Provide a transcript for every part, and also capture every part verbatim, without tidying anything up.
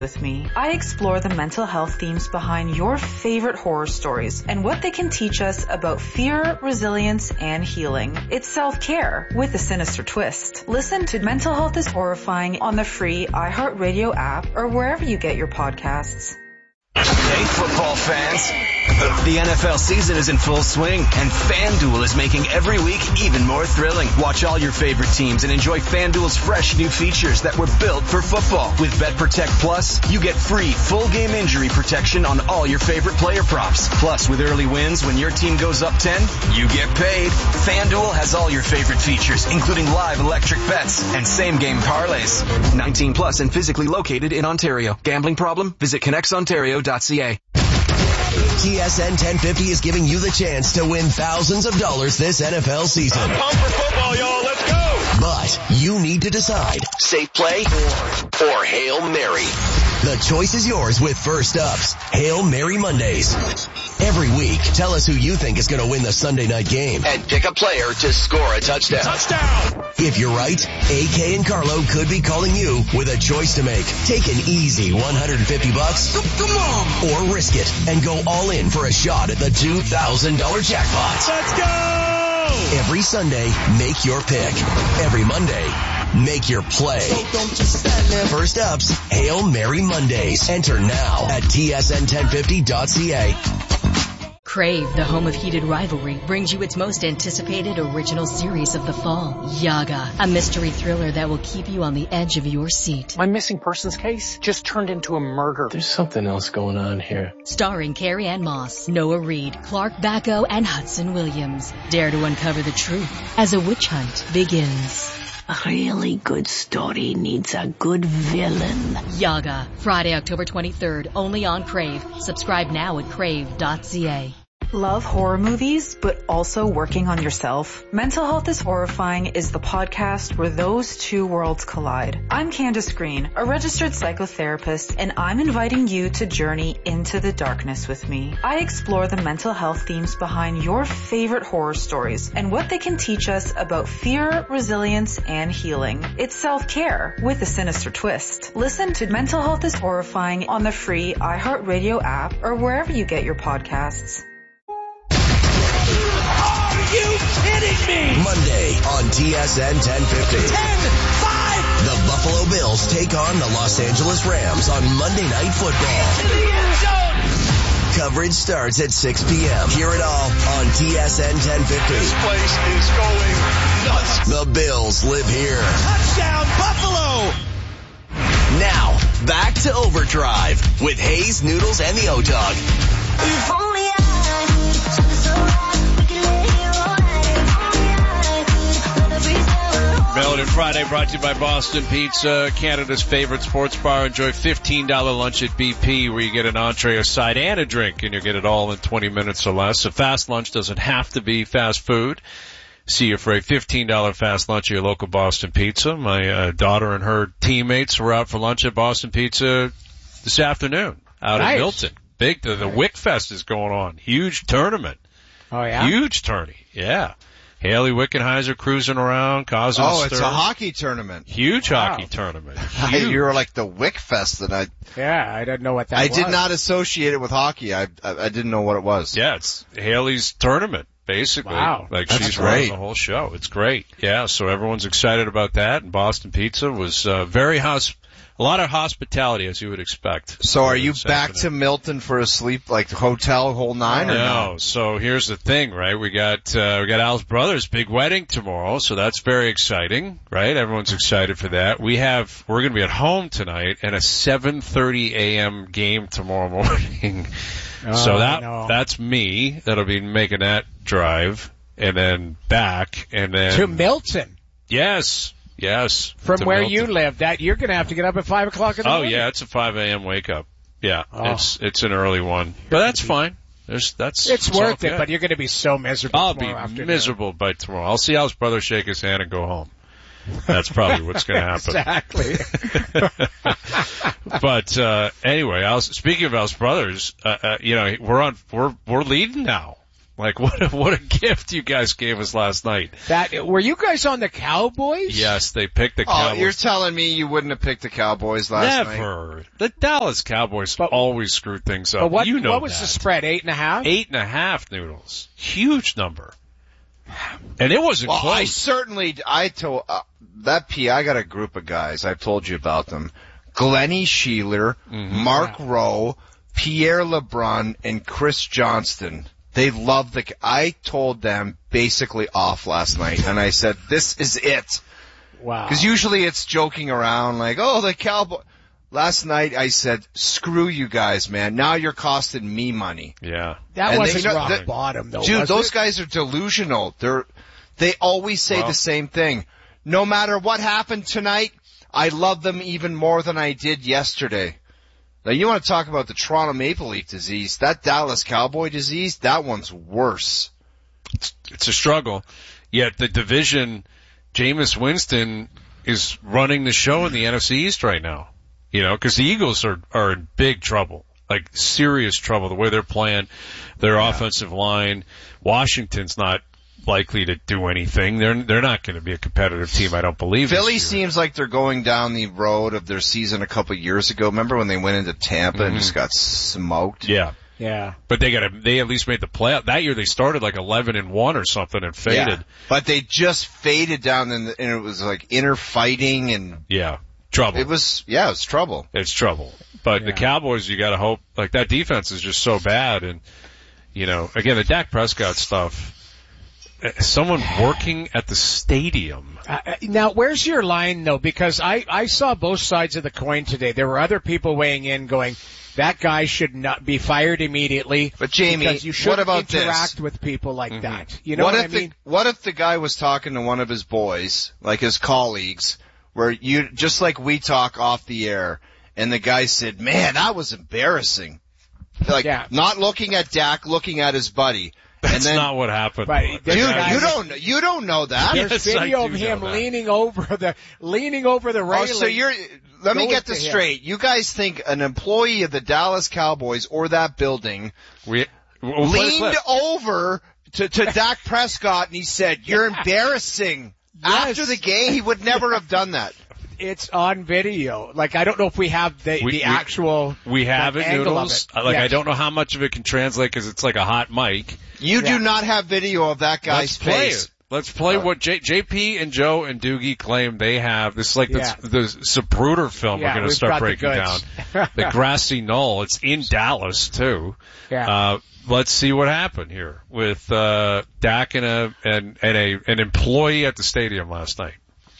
With me, I explore the mental health themes behind your favorite horror stories and what they can teach us about fear, resilience, and healing. It's self-care with a sinister twist. Listen to Mental Health is Horrifying on the free iHeartRadio app or wherever you get your podcasts. Hey, football fans. The N F L season is in full swing, and FanDuel is making every week even more thrilling. Watch all your favorite teams and enjoy FanDuel's fresh new features that were built for football. With BetProtect Plus, you get free full game injury protection on all your favorite player props. Plus, with early wins, when your team goes up ten, you get paid. FanDuel has all your favorite features, including live electric bets and same-game parlays. nineteen plus and physically located in Ontario. Gambling problem? Visit connects ontario dot c a. T S N ten fifty is giving you the chance to win thousands of dollars this N F L season. I'm pumped for football, y'all. Let's go. But you need to decide, safe play or, or Hail Mary. The choice is yours with First Up's Hail Mary Mondays. Every week, tell us who you think is going to win the Sunday night game and pick a player to score a touchdown. Touchdown! If you're right, A K and Carlo could be calling you with a choice to make. Take an easy one hundred fifty bucks. Come on! Or risk it and go all in for a shot at the two thousand dollars jackpot. Let's go! Every Sunday, make your pick. Every Monday, make your play. First Up's Hail Mary Mondays. Enter now at T S N ten fifty dot c a. Crave, the home of heated rivalry, brings you its most anticipated original series of the fall, Yaga, a mystery thriller that will keep you on the edge of your seat. My missing persons case just turned into a murder. There's something else going on here. Starring Carrie Ann Moss, Noah Reid, Clark Bacco, and Hudson Williams. Dare to uncover the truth as a witch hunt begins. A really good story needs a good villain. Yaga, Friday, October twenty-third, only on Crave. Subscribe now at crave dot c a. Love horror movies, but also working on yourself? Mental Health is Horrifying is the podcast where those two worlds collide. I'm Candace Green, a registered psychotherapist, and I'm inviting you to journey into the darkness with me. I explore the mental health themes behind your favorite horror stories and what they can teach us about fear, resilience, and healing. It's self-care with a sinister twist. Listen to Mental Health is Horrifying on the free iHeartRadio app or wherever you get your podcasts. Are you kidding me? Monday on T S N ten fifty. ten five! The Buffalo Bills take on the Los Angeles Rams on Monday Night Football. To the end zone! Coverage starts at six p.m. Hear it all on T S N ten fifty. This place is going nuts. The Bills live here. Touchdown, Buffalo! Now, back to Overdrive with Hayes, Noodles, and the O-Dog. If only I could so right, we could lay here all night. If only I could, let the Melon Friday brought to you by Boston Pizza, Canada's favorite sports bar. Enjoy fifteen dollars lunch at B P where you get an entree, a side, and a drink, and you'll get it all in twenty minutes or less. A fast lunch doesn't have to be fast food. See you for a fifteen dollars fast lunch at your local Boston Pizza. My uh, daughter and her teammates were out for lunch at Boston Pizza this afternoon out Nice. in Milton. Big, the, the Wick Fest is going on. Huge tournament. Oh, yeah? Huge tourney. Yeah. Haley Wickenheiser cruising around, causing Oh, a it's stir. a hockey tournament. Huge Wow. hockey tournament. I, Huge. you were like the Wick Fest, and I Yeah, I didn't know what that I was. did not associate it with hockey. I, I I didn't know what it was. Yeah, it's Haley's tournament, basically. Wow. Like That's she's running great. the whole show. It's great. Yeah, so everyone's excited about that. And Boston Pizza was uh, very hosp- a lot of hospitality, as you would expect. So are you This back to afternoon. Milton for a sleep, like hotel whole nine, or No. no? So here's the thing, right? We got uh, we got Al's brother's big wedding tomorrow, so that's very exciting, right? Everyone's excited for that. We have we're going to be at home tonight and a seven thirty a.m. game tomorrow morning. Oh, so that no. that's me that'll be making that drive and then back and then To Milton. yes, yes. From to where Milton. you live, that you're going to have to get up at five o'clock in the Oh morning. yeah, it's a five a.m. wake up. Yeah, Oh. it's it's an early one, but that's fine. There's that's It's all worth it, good. but you're going to be so miserable I'll be tomorrow afternoon. miserable by tomorrow. I'll see Al's brother shake his hand and go home. That's probably what's going to happen. Exactly. But uh anyway, Al's, speaking of Al's brothers, uh, uh, you know, we're on we're we're leading now. Like, what a, what a gift you guys gave us last night. That were you guys on the Cowboys? Yes, they picked the Oh, Cowboys. you're telling me you wouldn't have picked the Cowboys last night? Never. The Dallas Cowboys But- always screw things up. But what, you know what was that. the spread? Eight and a half? Eight and a half, Noodles. Huge number. And it wasn't Well, close. I certainly, I told, uh, that P, I got a group of guys, I've told you about them. Glennie Sheeler, Mm-hmm. Mark Rowe, Pierre LeBrun, and Chris Johnston. They love the, I told them basically off last night, and I said, this is it. Wow. Because usually it's joking around like, oh, the Cowboy. Last night I said, screw you guys, man. Now you're costing me money. Yeah. That And wasn't they- you know, rock the- bottom, though, Dude, was those it? guys are delusional. They're, they always say Well- the same thing. No matter what happened tonight, I love them even more than I did yesterday. Now you want to talk about the Toronto Maple Leaf disease, that Dallas Cowboy disease, that one's worse. It's, it's a struggle. Yet the division, Jameis Winston is running the show in the N F C East right now. You know, because the Eagles are, are in big trouble, like serious trouble, the way they're playing, their yeah. offensive line. Washington's not likely to do anything. They're they're not going to be a competitive team, I don't believe. Philly seems like they're going down the road of their season a couple of years ago. Remember when they went into Tampa mm-hmm. and just got smoked? Yeah. Yeah. But they got a, they at least made the playoff. That year they started like eleven and one or something and faded. Yeah. But they just faded down and, and it was like inner fighting and yeah. Trouble. It was, yeah, it was trouble. It's trouble. But yeah. the Cowboys, you gotta hope, like that defense is just so bad. And, you know, again, the Dak Prescott stuff, someone working at the stadium. Uh, now, where's your line though? Because I, I saw both sides of the coin today. There were other people weighing in going, that guy should not be fired immediately. But Jamie, because you shouldn't what about interact this? with people like Mm-hmm. that. You know what, what, if I mean? The, what if the guy was talking to one of his boys, like his colleagues, where you, just like we talk off the air, and the guy said, man, that was embarrassing. Like, yeah. not looking at Dak, looking at his buddy. That's and then, not what happened. But Dude, guy, you don't, you don't know that. There's Yes, video I of do him know that. leaning over the, leaning over the Oh, railing. so you're, let me Going get this to him. straight. You guys think an employee of the Dallas Cowboys or that building We, we'll play the leaned clip. over to, to Dak Prescott and he said, you're embarrassing. Yes. After the game, he would never have done that. It's on video. Like, I don't know if we have the, We- the we- actual We have like, it, angle Noodles. of it. Like, Yes. I don't know how much of it can translate because it's like a hot mic. You Yeah. do not have video of that guy's Let's play face. it. Let's play Uh, what J- JP and Joe and Doogie claim they have. This is like Yeah. the, the Zapruder film Yeah, we're going to we've start got the breaking down. goods. The grassy knoll. It's in Dallas too. Yeah. Uh, let's see what happened here with uh, Dak and a and, and a an employee at the stadium last night.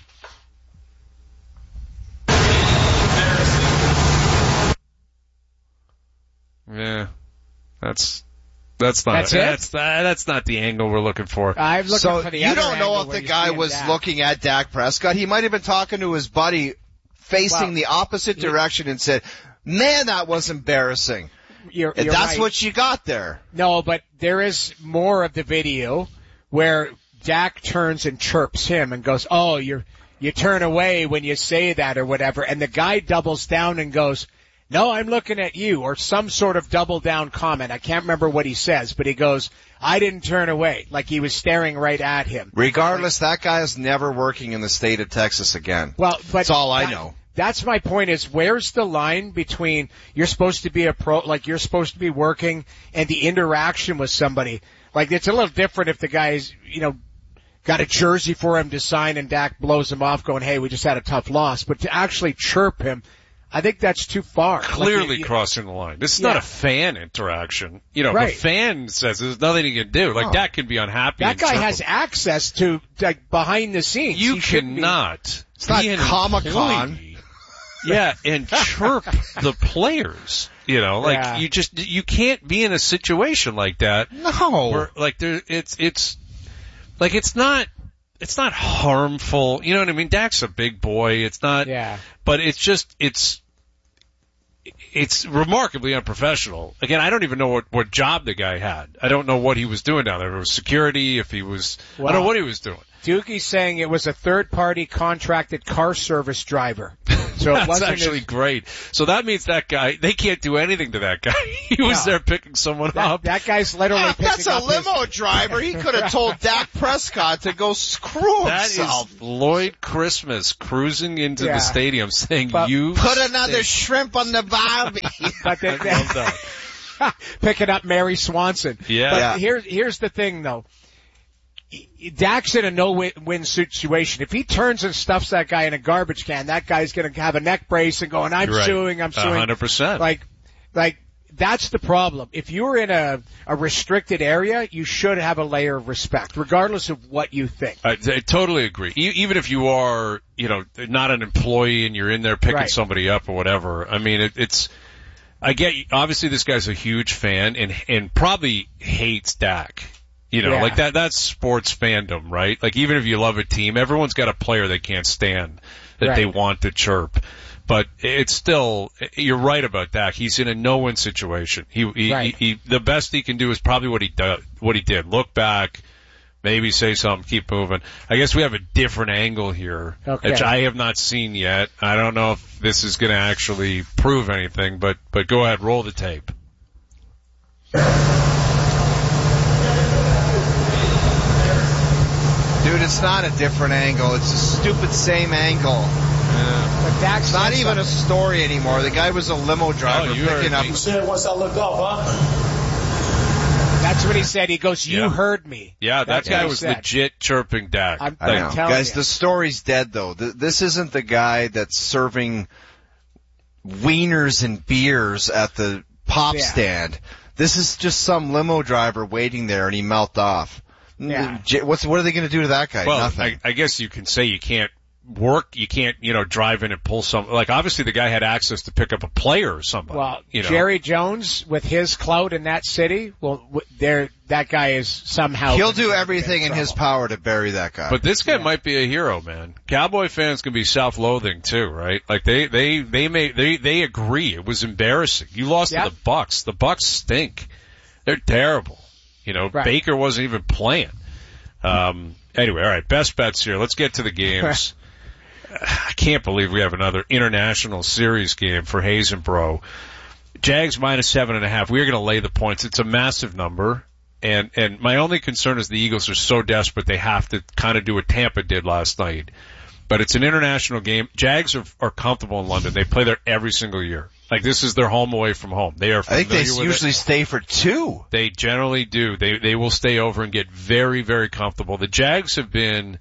Yeah, that's that's not That's it? that's that's not the angle we're looking for. I'm looking So for the you other don't know angle if where the you guy see him was down. looking at Dak Prescott. He might have been talking to his buddy facing Well, the opposite you- direction and said, man, that was embarrassing. You're, And you're that's right. what you got there. No, but there is more of the video where Dak turns and chirps him and goes, oh, you're, you turn away when you say that or whatever. And the guy doubles down and goes, no, I'm looking at you, or some sort of double down comment. I can't remember what he says, but he goes, I didn't turn away, like he was staring right at him. Regardless, that guy is never working in the state of Texas again. Well, but That's all I that- know. That's my point is, where's the line between you're supposed to be a pro, like you're supposed to be working, and the interaction with somebody? Like, it's a little different if the guy's, you know, got a jersey for him to sign and Dak blows him off going, hey, we just had a tough loss. But to actually chirp him, I think that's too far. Clearly like, you, crossing the line. This is Yeah. not a fan interaction. You know, Right. if a fan says there's nothing he can do. Like, Oh. Dak can be unhappy. That and guy chirp has him. access to, like, behind the scenes. You He shouldn't be- cannot. It's not be an Comic-Con. employee. Yeah, and chirp the players. You know, like Yeah. you just you can't be in a situation like that. No. Where, like there, it's it's like it's not it's not harmful. You know what I mean? Dak's a big boy. It's not. Yeah. But it's just it's it's remarkably unprofessional. Again, I don't even know what what job the guy had. I don't know what he was doing down there. If it was security, if he was I don't know Wow. what he was doing. Doogie's saying it was a third-party contracted car service driver. So it That's wasn't actually his, great. So that means that guy, they can't do anything to that guy. He was No. there picking someone that, up. that guy's literally Ah, picking that's a up limo his, driver. He could have told Dak Prescott to go screw That himself. is Lloyd Christmas cruising into Yeah. the stadium saying, But you Put another stink." shrimp on the barbie. But they, I love that. picking up Mary Swanson. Yeah. But Yeah. here's here's the thing though. Dak's in a no-win situation. If he turns and stuffs that guy in a garbage can, that guy's going to have a neck brace and going, "I'm You're right. suing, I'm A suing." hundred percent. Like, like that's the problem. If you're in a a restricted area, you should have a layer of respect, regardless of what you think. I, I totally agree. E- even if you are, you know, not an employee and you're in there picking Right. somebody up or whatever. I mean, it, it's. I get. Obviously, this guy's a huge fan and and probably hates Dak. You know, Yeah. like that. That's sports fandom, right? Like even if you love a team, everyone's got a player they can't stand that Right. they want to chirp. But it's still, you're right about Dak. He's in a no-win situation. He, he, Right. he, he the best he can do is probably what he do, what he did. Look back, maybe say something, keep moving. I guess we have a different angle here, Okay. which I have not seen yet. I don't know if this is going to actually prove anything, but but go ahead, roll the tape. Dude, it's not a different angle. It's a stupid same angle. But Dak's It's not said even a something- story anymore. The guy was a limo driver Oh, you heard picking up. me. said once I looked up, huh? That's what he said. He goes, "You Yeah. heard me." Yeah, that That's guy what he was said. legit chirping Dak. I'm, I I'm know. telling Guys, you. the story's dead though. Th- This isn't the guy that's serving wieners and beers at the pop Yeah. stand. This is just some limo driver waiting there and he melted off. Yeah. J- What's, what are they going to do to that guy? Well, Nothing. I, I guess you can say you can't work, you can't, you know, drive in and pull some, like obviously the guy had access to pick up a player or somebody. Well, you know. Jerry Jones with his clout in that city, well, w- there that guy is somehow. He'll gonna do get everything in his trouble. power to bury that guy. But this guy might be a hero, man. Cowboy fans can be self-loathing too, right? Like they, they, they may, they, they agree. It was embarrassing. You lost Yep. to the Bucks. The Bucks stink. They're terrible. You know, Right. Baker wasn't even playing. Um, anyway, all right, best bets here. Let's get to the games. I can't believe we have another international series game for Hazenbro. Jags minus seven and a half. We're going to lay the points. It's a massive number. And, and my only concern is the Eagles are so desperate they have to kind of do what Tampa did last night. But it's an international game. Jags are, are comfortable in London. They play there every single year. Like this is their home away from home. They are I think familiar they with usually it. stay for two. They generally do. They, they will stay over and get very, very comfortable. The Jags have been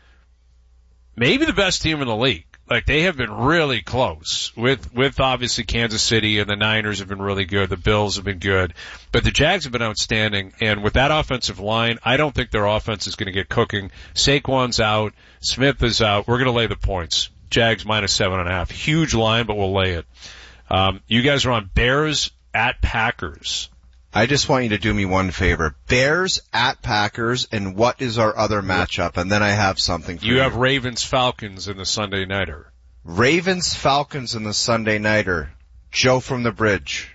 maybe the best team in the league. Like they have been really close with, with obviously Kansas City, and the Niners have been really good. The Bills have been good, but the Jags have been outstanding. And with that offensive line, I don't think their offense is going to get cooking. Saquon's out. Smith is out. We're going to lay the points. Jags minus seven and a half. Huge line, but we'll lay it. Um, you guys are on Bears at Packers. I just want you to do me one favor. Bears at Packers, and what is our other matchup? And then I have something for you. You have Ravens Falcons in the Sunday Nighter. Ravens Falcons in the Sunday Nighter. Joe from the Bridge.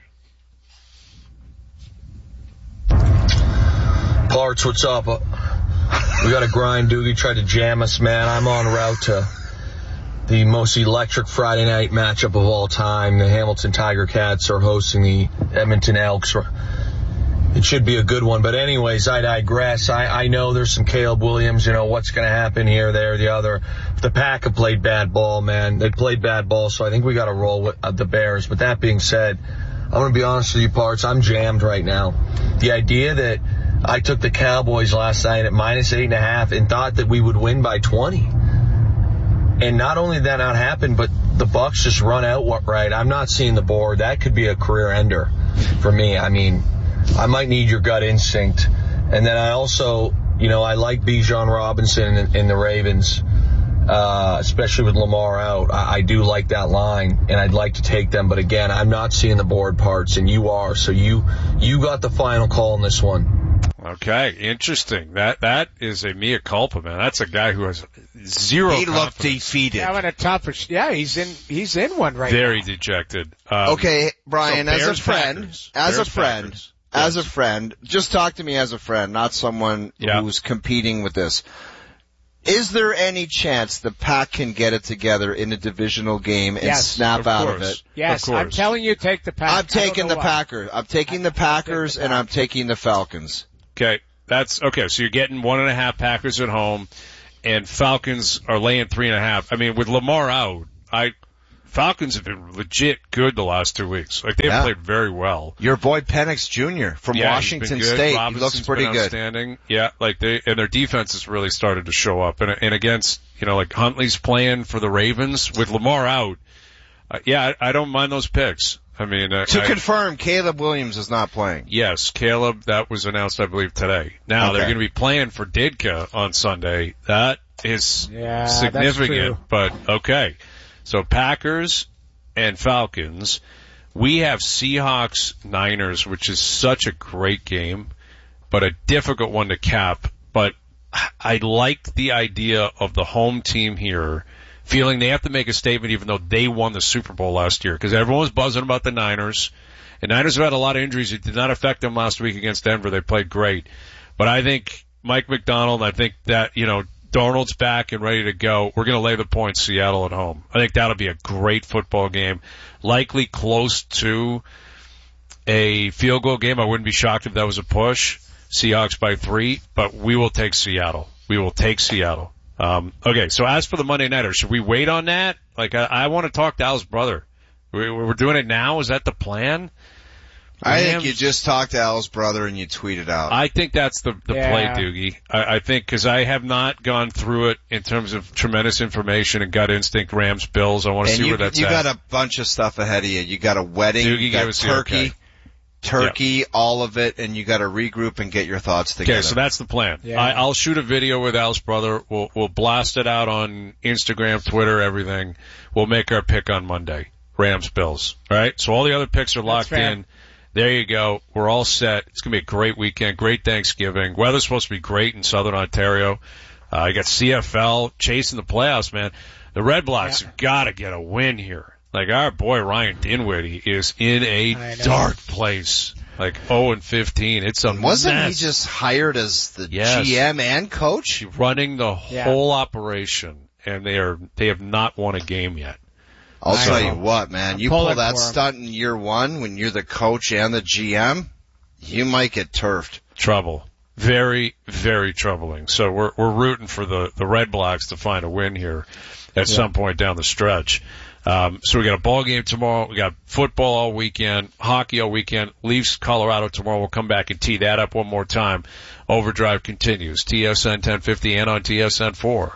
Parts, what's up? Uh, We got a grind. Doogie tried to jam us, man. I'm en route to the most electric Friday night matchup of all time. The Hamilton Tiger Cats are hosting the Edmonton Elks. It should be a good one. But anyways, I digress. I, I know there's some Caleb Williams, you know, what's going to happen here, there, the other. The Pack have played bad ball, man. They played bad ball, so I think we got to roll with uh, the Bears. But that being said, I'm going to be honest with you, Parts. I'm jammed right now. The idea that I took the Cowboys last night at minus eight and a half and thought that we would win by twenty. And not only did that not happen, but the Bucks just run out right. I'm not seeing the board. That could be a career ender for me. I mean, I might need your gut instinct. And then I also, you know, I like Bijan Robinson in, in the Ravens, uh, especially with Lamar out. I, I do like that line, and I'd like to take them. But again, I'm not seeing the board Parts, and you are. So you you got the final call on this one. Okay, interesting. That that is a mea culpa, man. That's a guy who has zero. He looked confidence. defeated. Having a tough, yeah, he's in, he's in one right Very now. dejected. Um, Okay, Brian, so as a Bears, friend, Packers. as Bears, a friend, Packers. as Yes. a friend, just talk to me as a friend, not someone Yeah. who's competing with this. Is there any chance the Pack can get it together in a divisional game and Yes, snap of out course. of it? Yes, Of course. I'm telling you, take the Pack. I'm I don't taking know the why. Packers. I'm taking the Packers, and I'm taking the Falcons. Okay, that's okay. So you're getting one and a half Packers at home, and Falcons are laying three and a half. I mean, with Lamar out, I Falcons have been legit good the last two weeks. Like they've Yeah. played very well. Your boy Penix Junior from Yeah, he's Washington been good. State. Robinson's he looks pretty been good. outstanding. Yeah, like they and their defense has really started to show up. And and against you know like Huntley's playing for the Ravens with Lamar out. Uh, yeah, I, I don't mind those picks. I mean, uh, To I, confirm, Caleb Williams is not playing. yes, Caleb. That was announced, I believe, today. Now Okay. they're going to be playing for Ditka on Sunday. That is Yeah, that's significant. true. But okay, so Packers and Falcons. We have Seahawks Niners, which is such a great game, but a difficult one to cap. But I like the idea of the home team here feeling they have to make a statement even though they won the Super Bowl last year, because everyone was buzzing about the Niners. And Niners have had a lot of injuries. It did not affect them last week against Denver. They played great. But I think Mike McDonald, I think that, you know, Darnold's back and ready to go. We're going to lay the points, Seattle at home. I think that'll be a great football game. Likely close to a field goal game. I wouldn't be shocked if that was a push. Seahawks by three, but we will take Seattle. We will take Seattle. Um, okay, so as for the Monday Nighter, should we wait on that? Like, I, I want to talk to Al's brother. We, we're doing it now? Is that the plan? I think Rams- you just talked to Al's brother and you tweet it out. I think that's the, the Yeah. play, Doogie. I, I think because I have not gone through it in terms of tremendous information and gut instinct, Rams, Bills. I want to and see you, where that's you at. got a bunch of stuff ahead of you. You got a wedding, Doogie you gave got us the turkey, okay. turkey, all of it, and you got to regroup and get your thoughts together. Okay, so that's the plan. Yeah. I, I'll shoot a video with Al's brother. We'll we'll blast it out on Instagram, Twitter, everything. We'll make our pick on Monday. Rams, Bills. All right. So all the other picks are locked fair. in. There you go. We're all set. It's gonna be a great weekend. Great Thanksgiving. Weather's supposed to be great in Southern Ontario. Uh, you got C F L chasing the playoffs, man. The Red Blacks Yeah. have got to get a win here. Like our boy Ryan Dinwiddie is in I a know. dark place. Like oh and fifteen. It's a Wasn't mess. he just hired as the Yes. G M and coach? running the Yeah. whole operation, and they are they have not won a game yet. I'll I tell know. you what, man. I'm You pull pulling that for him. stunt in year one when you're the coach and the G M, you might get turfed. Trouble, very very troubling. So we're we're rooting for the the Red Blacks to find a win here at some point down the stretch. Um, so we got a ball game tomorrow. We got football all weekend, hockey all weekend. Leafs Colorado tomorrow. We'll come back and tee that up one more time. Overdrive continues. T S N ten fifty and on T S N four.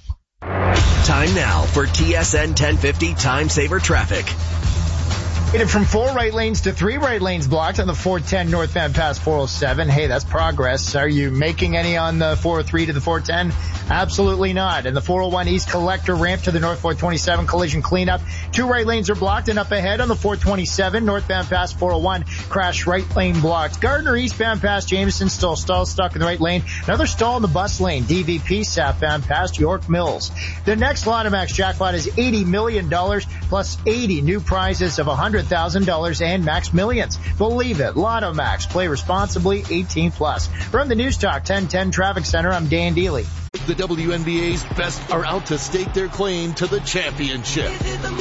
Time now for T S N ten fifty Time Saver Traffic. It from four right lanes to three right lanes blocked on the four ten northbound past four oh seven. Hey, that's progress. Are you making any on the four oh three to the four ten? Absolutely not. And the four oh one East Collector ramp to the North four twenty-seven collision cleanup. Two right lanes are blocked, and up ahead on the four twenty-seven northbound past four oh one, crash right lane blocked. Gardner eastbound past Jameson still stall stuck in the right lane. Another stall in the bus lane. D V P southbound past York Mills. The next Lotomax jackpot is eighty million dollars plus eighty new prizes of one hundred thousand dollars and Max Millions. Believe it. Lotto Max. Play responsibly. eighteen plus. From the News Talk ten ten Traffic Center, I'm Dan Deely. The W N B A's best are out to stake their claim to the championship.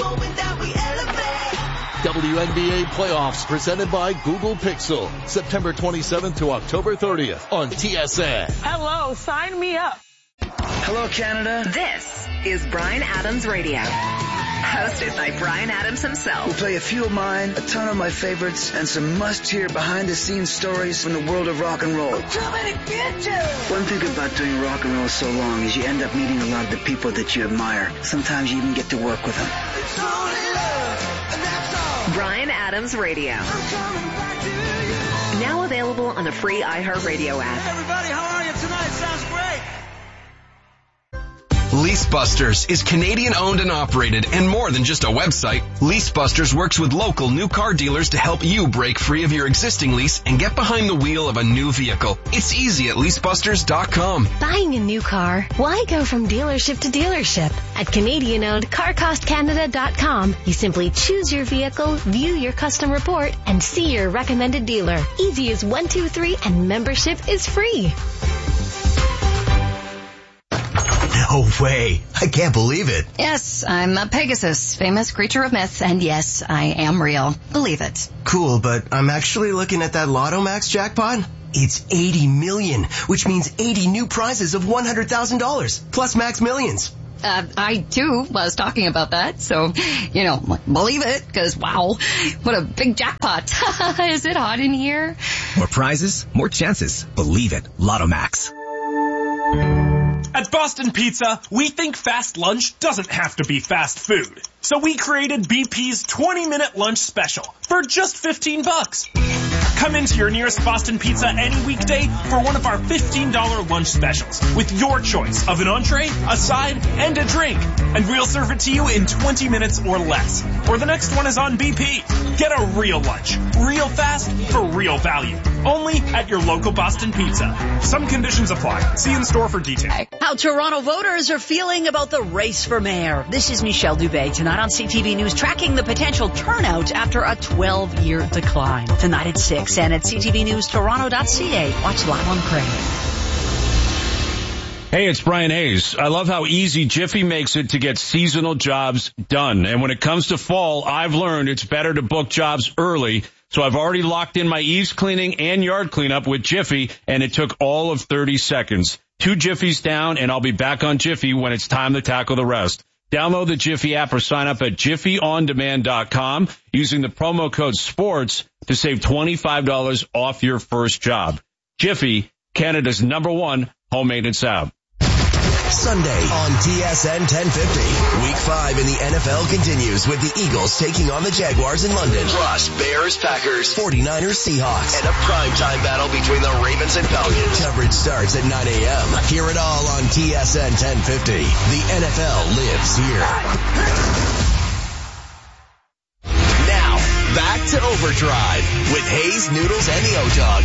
W N B A playoffs presented by Google Pixel. September twenty-seventh to October thirtieth on T S N. Hello, sign me up. Hello, Canada. This is Bryan Adams Radio. Hosted by Bryan Adams himself. We'll play a few of mine, a ton of my favorites, and some must-hear behind-the-scenes stories from the world of rock and roll. I'm coming to get you! One thing about doing rock and roll so long is you end up meeting a lot of the people that you admire. Sometimes you even get to work with them. It's only love, and that's all. Bryan Adams Radio. I'm coming back to you. Now available on the free iHeartRadio app. Hey everybody, how are you tonight? Sounds great. Leasebusters is Canadian owned and operated and more than just a website. Leasebusters works with local new car dealers to help you break free of your existing lease and get behind the wheel of a new vehicle. It's easy at leasebusters dot com. Buying a new car? Why go from dealership to dealership? At Canadian owned car cost canada dot com, you simply choose your vehicle, view your custom report, and see your recommended dealer. Easy as one, two, three, and membership is free. No way. I can't believe it. Yes, I'm a Pegasus, famous creature of myth, and yes, I am real. Believe it. Cool, but I'm actually looking at that Lotto Max jackpot. It's eighty million, which means eighty new prizes of one hundred thousand dollars, plus Max Millions. Uh, I, too, was talking about that, so, you know, believe it, because, wow, what a big jackpot. Is it hot in here? More prizes, more chances. Believe it. Lotto Max. At Boston Pizza, we think fast lunch doesn't have to be fast food. So we created B P's twenty minute lunch special for just fifteen bucks. Come into your nearest Boston Pizza any weekday for one of our fifteen dollar lunch specials with your choice of an entree, a side, and a drink. And we'll serve it to you in twenty minutes or less. Or the next one is on B P. Get a real lunch, real fast, for real value. Only at your local Boston Pizza. Some conditions apply. See in store for details. How Toronto voters are feeling about the race for mayor. This is Michelle Dubé tonight on C T V News, tracking the potential turnout after a twelve year decline. Tonight at six and at C T V News Toronto dot C A. Watch live on Crave. Hey, it's Brian Hayes. I love how easy Jiffy makes it to get seasonal jobs done. And when it comes to fall, I've learned it's better to book jobs early. So I've already locked in my eaves cleaning and yard cleanup with Jiffy, and it took all of thirty seconds. Two Jiffies down, and I'll be back on Jiffy when it's time to tackle the rest. Download the Jiffy app or sign up at jiffy on demand dot com using the promo code SPORTS to save twenty-five dollars off your first job. Jiffy, Canada's number one home maintenance app. Sunday on T S N ten fifty. Week five in the N F L continues with the Eagles taking on the Jaguars in London. Plus Bears, Packers, forty-niners, Seahawks, and a primetime battle between the Ravens and Falcons. Coverage starts at nine a.m. Hear it all on T S N ten fifty. The N F L lives here. Now, back to Overdrive with Hayes, Noodles, and the O-Dog.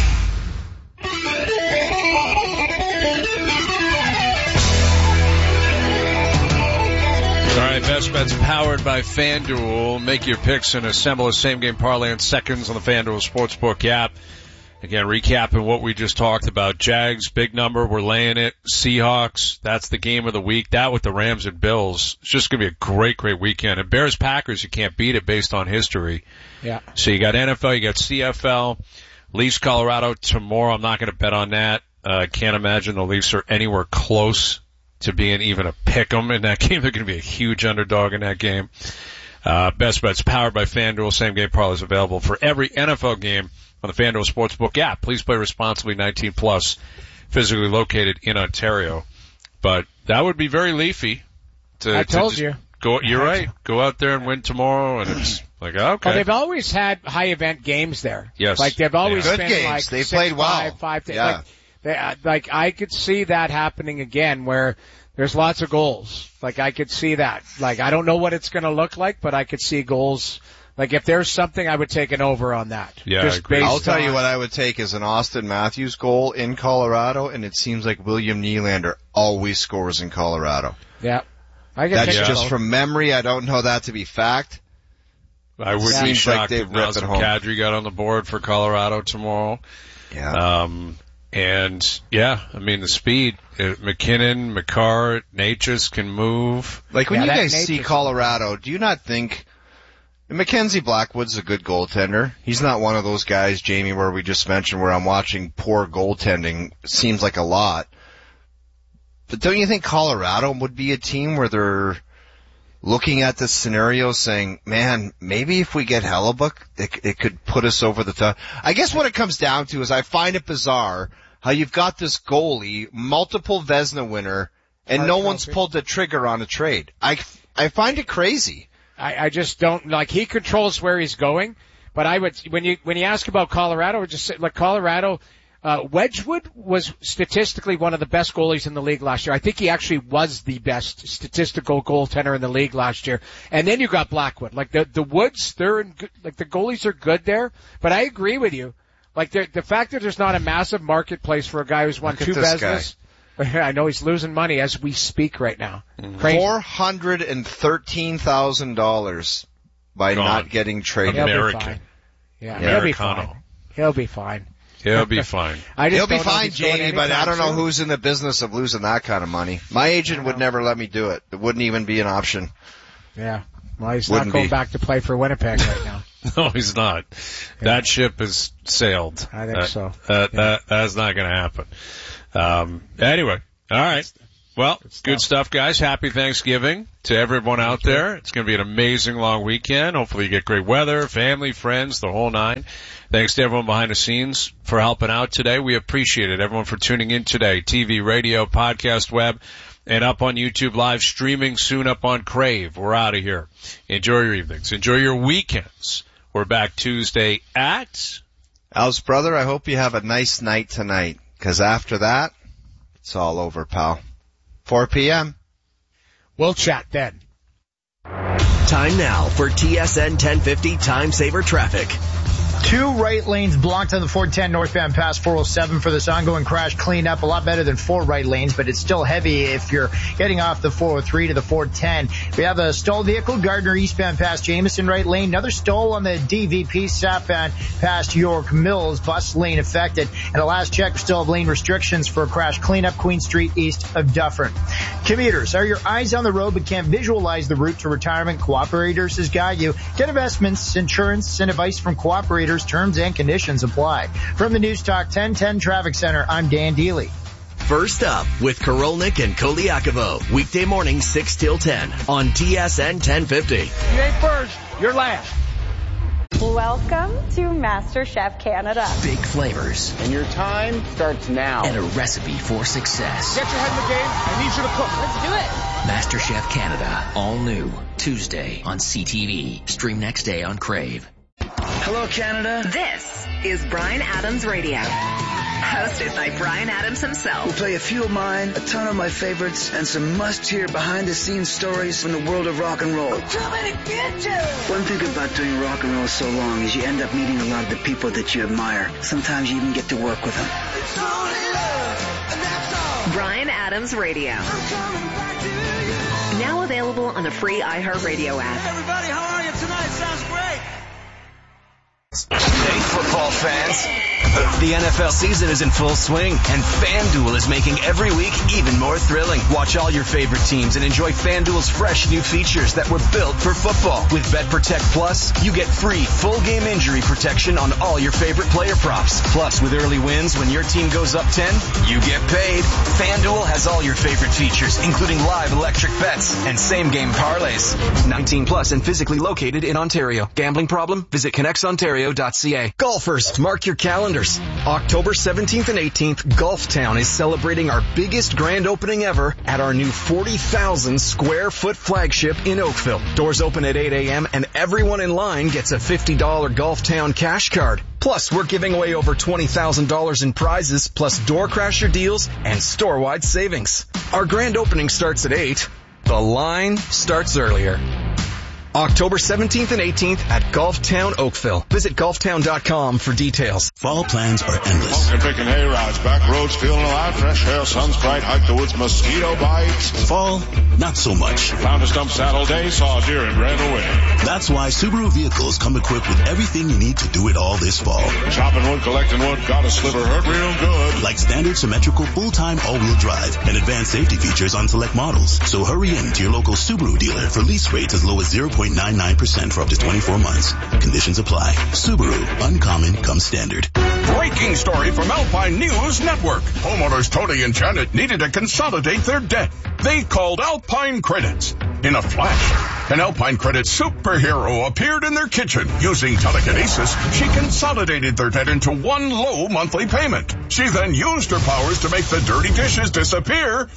All right, Best Bets powered by FanDuel. Make your picks and assemble a same-game parlay in seconds on the FanDuel Sportsbook app. Again, recapping what we just talked about. Jags, big number, we're laying it. Seahawks, that's the game of the week. That with the Rams and Bills. It's just going to be a great, great weekend. And Bears, Packers, you can't beat it based on history. Yeah. So you got N F L, you got C F L. Leafs, Colorado tomorrow. I'm not going to bet on that. I uh, can't imagine the Leafs are anywhere close to being even a pick'em in that game. They're going to be a huge underdog in that game. Uh, Best Bets powered by FanDuel. Same game parlays available for every N F L game on the FanDuel Sportsbook app. Please play responsibly, nineteen plus, physically located in Ontario. But that would be very leafy. To, I to told just you. Go, you're right. Go out there and win tomorrow, and it's like, okay. Well, they've always had high event games there. Yes. Like they've always Good been games. like They six, played well. Five, five, ten, Yeah. like, they, uh, like I could see that happening again where there's lots of goals. Like I could see that. Like I don't know what it's going to look like, but I could see goals. Like if there's something, I would take an over on that. Yeah, Just I agree. based I'll tell on, you what I would take is an Austin Matthews goal in Colorado, and it seems like William Nylander always scores in Colorado. Yeah. I can That's take just both. from memory. I don't know that to be fact. I would Seems be like shocked they if rip it Nazem home. Kadri got on the board for Colorado tomorrow. Yeah. Um, and yeah, I mean the speed. Uh, McKinnon, McCarr, Natchez can move. Like when Yeah, you that guys see Natchez- Colorado, do you not think Mackenzie Blackwood's a good goaltender? He's not one of those guys, Jamie, where we just mentioned where I'm watching poor goaltending. Seems like a lot. But don't you think Colorado would be a team where they're looking at this scenario saying, man, maybe if we get Hellebuck, it, it could put us over the top? I guess what it comes down to is I find it bizarre how you've got this goalie, multiple Vezina winner, and Hart no one's Trophy. pulled the trigger on a trade. I, I find it crazy. I, I just don't like. He controls where he's going, but I would when you when you ask about Colorado, I would just say like Colorado. Uh, Wedgwood was statistically one of the best goalies in the league last year. I think he actually was the best statistical goaltender in the league last year. And then you got Blackwood. Like the the Woods, they're in good, like the goalies are good there. But I agree with you. Like the the fact that there's not a massive marketplace for a guy who's won Look at two this Vezinas. I know he's losing money as we speak right now. Mm-hmm. Crazy. Four hundred and thirteen thousand dollars by Gone. not getting traded. He'll be American. fine. Yeah, Yeah. he'll be Americano. fine. He'll be fine. He'll be fine. I just He'll be don't know if fine, he's doing Jamie, but I anytime don't know soon. who's in the business of losing that kind of money. My agent would never let me do it. It wouldn't even be an option. Yeah. Well, he's Wouldn't not going be. back to play for Winnipeg right now. No, he's not. That ship has sailed. I think That- so. That, that, that's not going to happen. Um, anyway, all right. Well, good stuff, guys. Happy Thanksgiving to everyone out there. It's going to be an amazing long weekend. Hopefully you get great weather, family, friends, the whole nine. Thanks to everyone behind the scenes for helping out today. We appreciate it. Everyone for tuning in today. T V, radio, podcast, web, and up on YouTube Live, streaming soon up on Crave. We're out of here. Enjoy your evenings. Enjoy your weekends. We're back Tuesday at... Al's brother, I hope you have a nice night tonight, because after that, it's all over, pal. four p.m. We'll chat then. Time now for T S N ten fifty Time Saver Traffic. Two right lanes blocked on the four ten northbound past four oh seven for this ongoing crash cleanup. A lot better than four right lanes, but it's still heavy if you're getting off the four oh three to the four ten. We have a stalled vehicle, Gardner eastbound past Jameson right lane. Another stall on the D V P southbound past York Mills, bus lane affected. And a last check, we still have lane restrictions for a crash cleanup, Queen Street east of Dufferin. Commuters, are your eyes on the road but can't visualize the route to retirement? Cooperators has got you. Get investments, insurance, and advice from Cooperators. Terms and conditions apply. From the News Talk ten ten Traffic Center, I'm Dan Deely. First up with Karolnik and Koliakovo. Weekday morning six till ten on T S N ten fifty. You ain't first, you're last. Welcome to MasterChef Canada. Big flavors. And your time starts now. And a recipe for success. Get your head in the game. I need you to cook. Let's do it. MasterChef Canada. All new. Tuesday on C T V. Stream next day on Crave. Hello, Canada. This is Bryan Adams Radio. Hosted by Bryan Adams himself. We'll play a few of mine, a ton of my favorites, and some must-hear behind-the-scenes stories from the world of rock and roll. I'm coming to get you! One thing about doing rock and roll so long is you end up meeting a lot of the people that you admire. Sometimes you even get to work with them. It's only love, and that's all. Bryan Adams Radio. I'm coming back to you. Now available on the free iHeartRadio app. Hey, everybody, how are you tonight? Sounds great. Hey, football fans. The N F L season is in full swing, and FanDuel is making every week even more thrilling. Watch all your favorite teams and enjoy FanDuel's fresh new features that were built for football. With Bet Protect Plus, you get free full game injury protection on all your favorite player props. Plus, with early wins, when your team goes up ten, you get paid. FanDuel has all your favorite features, including live electric bets and same game parlays. nineteen plus and physically located in Ontario. Gambling problem? Visit connects ontario dot c a. Golfers, mark your calendars. October seventeenth and eighteenth, Golftown is celebrating our biggest grand opening ever at our new forty thousand square foot flagship in Oakville. Doors open at eight a.m. and everyone in line gets a fifty dollars Golftown cash card. Plus, we're giving away over twenty thousand dollars in prizes, plus door crasher deals and store-wide savings. Our grand opening starts at eight. The line starts earlier. October seventeenth and eighteenth at Golftown Oakville. Visit golftown dot com for details. Fall plans are endless. Smoking, picking hay rides, back roads, feeling alive, fresh air, sun's bright, hike the woods, mosquito bites. Fall, not so much. Found a stump saddle day, saw a deer and ran away. That's why Subaru vehicles come equipped with everything you need to do it all this fall. Chopping wood, collecting wood, got a sliver, hurt real good. Like standard symmetrical full-time all-wheel drive and advanced safety features on select models. So hurry in to your local Subaru dealer for lease rates as low as zero point nine nine percent for up to twenty-four months. Conditions apply. Subaru, uncommon comes standard. Breaking story from Alpine News Network. Homeowners Tony and Janet needed to consolidate their debt. They called Alpine Credits. In a flash, an Alpine Credits superhero appeared in their kitchen. Using telekinesis, she consolidated their debt into one low monthly payment. She then used her powers to make the dirty dishes disappear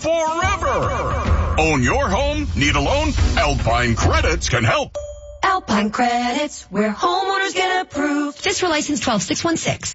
forever. Own your home? Need a loan? Alpine Credits can help. Alpine Credits, where homeowners get approved. Just for license twelve six one six.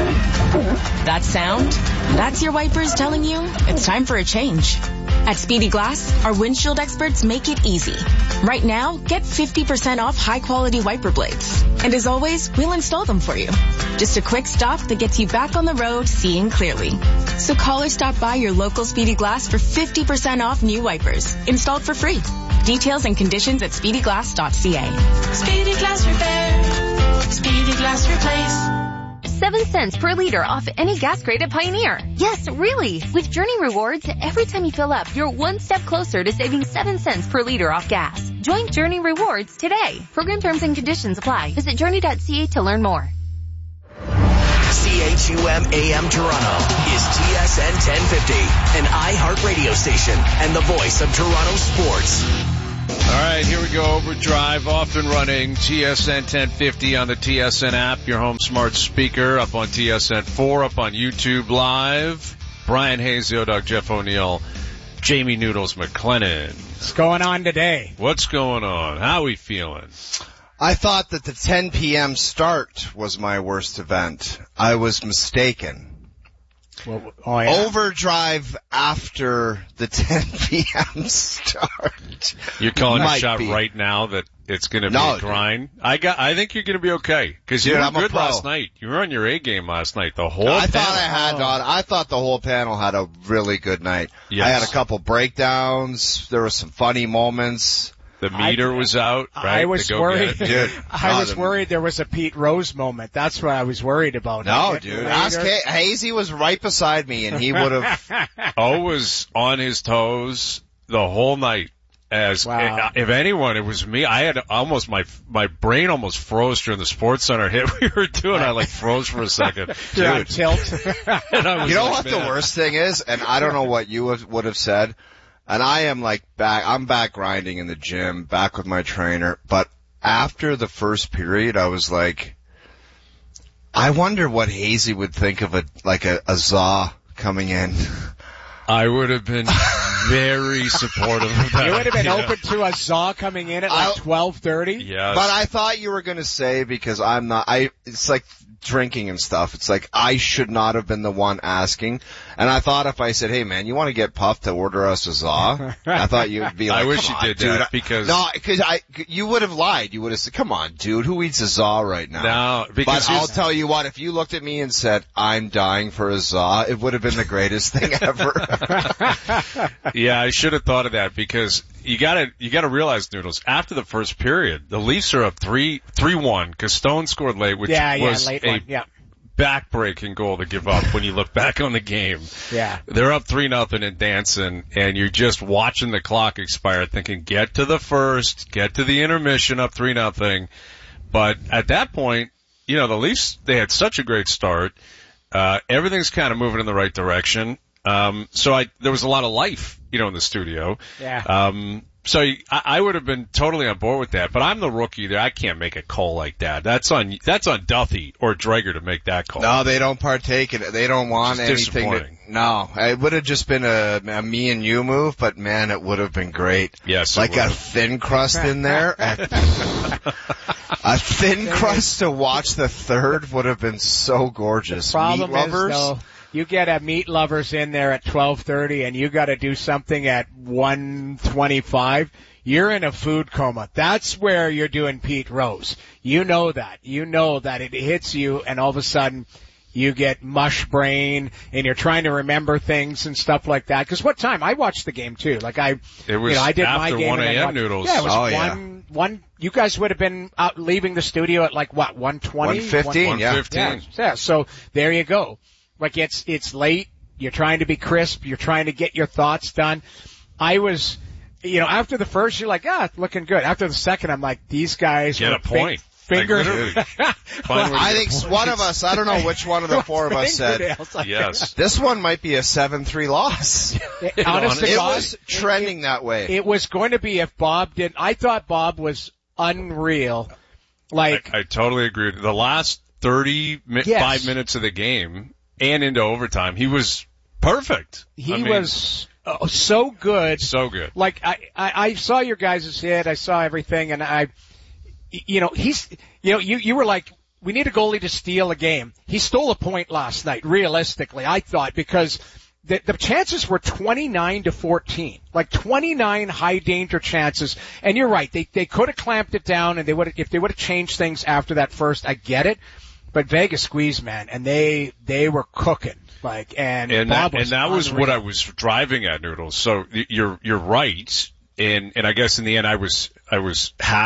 That sound? That's your wipers telling you it's time for a change. At Speedy Glass, our windshield experts make it easy. Right now, get fifty percent off high-quality wiper blades. And as always, we'll install them for you. Just a quick stop that gets you back on the road seeing clearly. So call or stop by your local Speedy Glass for fifty percent off new wipers, installed for free. Details and conditions at speedy glass dot c a. Speedy Glass Repair. Speedy Glass Replace. seven cents per liter off any gas grade at Pioneer. Yes, really. With Journey Rewards, every time you fill up, you're one step closer to saving seven cents per liter off gas. Join Journey Rewards today. Program terms and conditions apply. Visit journey dot c a to learn more. C H U M A M Toronto is T S N ten fifty, an iHeart radio station and the voice of Toronto sports. All right, here we go. Overdrive, off and running. T S N ten fifty on the T S N app, your home smart speaker, up on T S N four, up on YouTube Live. Brian Hayes, the O-Dog, Jeff O'Neill, Jamie Noodles McLennan. What's going on today? What's going on? How we feeling? I thought that the ten p.m. start was my worst event. I was mistaken. Well, oh, yeah. Overdrive after the ten p.m. start. You're calling Might a shot be. right now that it's going to be No, a grind? I got. I think you're going to be okay because you Dude, were I'm a good pro. last night. You were on your A game last night. The whole I panel. thought I had on. I thought the whole panel had a really good night. Yes. I had a couple breakdowns. There were some funny moments. The meter I, was out, right? I was To go worried. get it. Dude, I no, was the- worried there was a Pete Rose moment. That's what I was worried about. No, I dude. later. Ask ha- Hazy was right beside me, and he would have. O was on his toes the whole night. As Wow. if anyone, it was me. I had almost my my brain almost froze during the Sports Center hit we were doing. I like froze for a second, You're on dude. tilt. And I was You know like, what the man. worst thing is, and I don't know what you would would have said. And I am like back. I'm back grinding in the gym, back with my trainer. But after the first period, I was like, I wonder what Hazy would think of a like a, a Zaw coming in. I would have been very supportive of that. You would have been Yeah. open to a Zaw coming in at like I'll- twelve thirty. Yes. But I thought you were going to say, because I'm not, I, it's like drinking and stuff. It's like I should not have been the one asking. And I thought if I said, hey man, you want to get puffed to order us a Zaw? I thought you'd be like, I wish come you on, did dude. that because No, because I, you would have lied. You would have said, come on, dude, who eats a Zaw right now? No, because But I'll here's- tell you what, if you looked at me and said, I'm dying for a Zaw, it would have been the greatest thing ever. Yeah, I should have thought of that because you gotta, you gotta realize, Noodles, after the first period, the Leafs are up three, three one because Stone scored late, which Yeah, yeah, was late a one. Yeah. back-breaking goal to give up when you look back on the game. Yeah. They're up three nothing and dancing, and you're just watching the clock expire thinking, get to the first, get to the intermission up three nothing. But at that point, you know, the Leafs, they had such a great start. Uh, everything's kind of moving in the right direction. Um, so I, there was a lot of life, you know, in the studio. Yeah. Um, so I, I would have been totally on board with that, but I'm the rookie there. I can't make a call like that. That's on, that's on Duffy or Drager to make that call. No, they don't partake in it. They don't want It's anything. To, disappointing. no, it would have just been a, a me and you move, but man, it would have been great. Yes, it like would a have. thin crust in there. A thin crust to watch the third would have been so gorgeous. Problem Meat lovers. is, though, you get a meat lovers in there at twelve thirty, and you got to do something at one twenty-five. You're in a food coma. That's where you're doing Pete Rose. You know that. You know that it hits you, and all of a sudden you get mush brain, and you're trying to remember things and stuff like that. Because what time? I watched the game too. Like I, It was you know, I did my after game. one and then a.m. watched- Noodles. Yeah, it was Oh, one. yeah. One. You guys would have been out leaving the studio at like what? One twenty. one fifteen, yeah. one fifteen. Yeah, yeah. So there you go. Like it's it's late. You're trying to be crisp. You're trying to get your thoughts done. I was, you know, after the first, you're like, ah, it's looking good. After the second, I'm like, these guys Get were a point. Finger. Like, literally. Find where I you think get one of us, I don't know which one of the four of us said, Fingernails, like- Yes. this one might be a seven three loss. Honest to It God, was trending that way. it was going to be if Bob did. I thought Bob was unreal. Like, I, I totally agree. The last thirty, mi- Yes. five minutes of the game and into overtime, he was perfect. he I mean, was uh, so good. so good. Like I, I, I saw your guys' hit, I saw everything, and I, you know, he's, you know, you, you were like, we need a goalie to steal a game. He stole a point last night, realistically, I thought, because the, the chances were twenty-nine to fourteen, like twenty-nine high danger chances. And you're right, they, they could have clamped it down, and they would, if they would have changed things after that first, I get it. But Vegas squeezed, man, and they, they were cooking. Like, and, And Bob that, was and that was unreal. what I was driving at, Noodles. So y- you're, you're right. And, and I guess in the end I was, I was half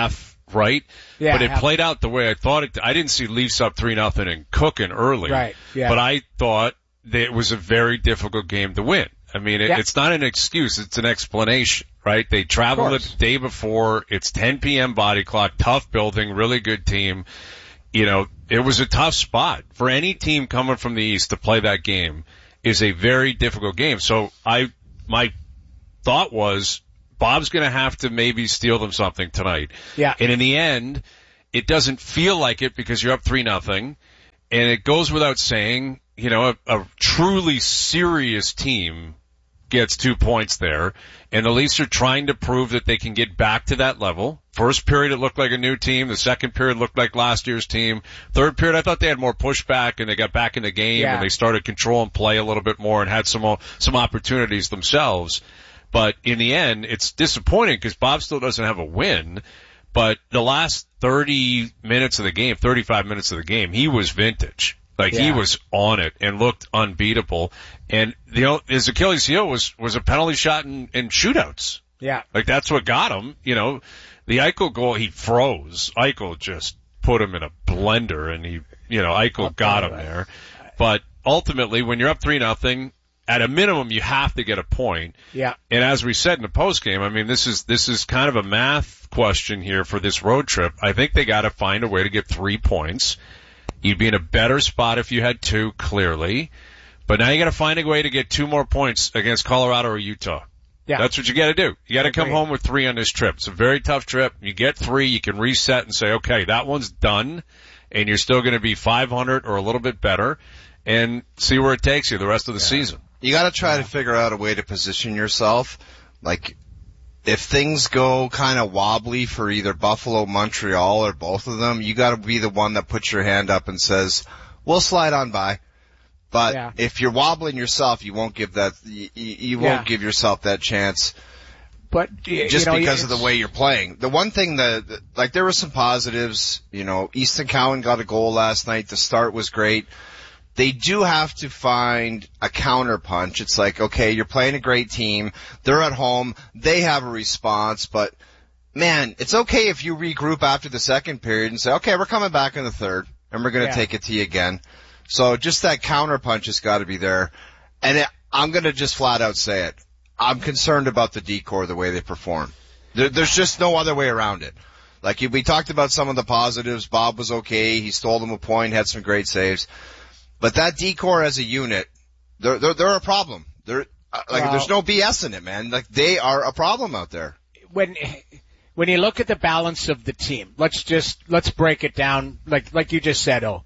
right? Yeah, but it I have- played out the way I thought it. I didn't see Leafs up three nothing and cooking early. Right, yeah. But I thought that it was a very difficult game to win. I mean, it, Yeah. it's not an excuse. It's an explanation, right? They traveled course. the day before. It's ten p.m. body clock, tough building, really good team. You know, it was a tough spot for any team coming from the East to play that game. Is a very difficult game. So I, my thought was Bob's going to have to maybe steal them something tonight. Yeah. And in the end, it doesn't feel like it because you're up three nothing. And it goes without saying, you know, a, a truly serious team gets two points there. And the Leafs are trying to prove that they can get back to that level. First period, it looked like a new team. The second period looked like last year's team. Third period, I thought they had more pushback and they got back in the game Yeah. and they started control and play a little bit more and had some some opportunities themselves. But in the end, it's disappointing because Bob still doesn't have a win. But the last thirty minutes of the game, thirty-five minutes of the game, he was vintage. Like, he Yeah. was on it and looked unbeatable. And, you know, his Achilles heel was, was a penalty shot in, in shootouts. Yeah. Like, that's what got him. You know, the Eichel goal, he froze. Eichel just put him in a blender, and he, you know, Eichel got him there. But ultimately, when you're up three nothing, at a minimum, you have to get a point. Yeah. And as we said in the postgame, I mean, this is this is kind of a math question here for this road trip. I think they got to find a way to get three points. You'd be in a better spot if you had two, clearly. But now you got to find a way to get two more points against Colorado or Utah. Yeah. That's what you got to do. You got to come Agreed. home with three on this trip. It's a very tough trip. You get three, you can reset and say, okay, that one's done, and you're still going to be five hundred or a little bit better, and see where it takes you the rest of the season. You got to try to figure out a way to position yourself. Like, if things go kind of wobbly for either Buffalo, Montreal, or both of them, you got to be the one that puts your hand up and says, "We'll slide on by." But Yeah. if you're wobbling yourself, you won't give that. You, you Yeah. won't give yourself that chance. But y- Just you know, because of the it's- way you're playing. The one thing that, that- like, there were some positives. You know, Easton Cowan got a goal last night. The start was great. They do have to find a counterpunch. It's like, okay, you're playing a great team. They're at home. They have a response, but man, it's okay if you regroup after the second period and say, okay, we're coming back in the third and we're going to Yeah. take it to you again. So just that counterpunch has got to be there. And it, I'm going to just flat out say it. I'm concerned about the decor, the way they perform. There, there's just no other way around it. Like, we talked about some of the positives. Bob was okay. He stole them a point, had some great saves. But that decor as a unit, they're, they're, they're a problem. They're, uh, like, Well- there's no B S in it, man. Like, they are a problem out there. when when you look at the balance of the team, let's just let's break it down like like you just said. Oh,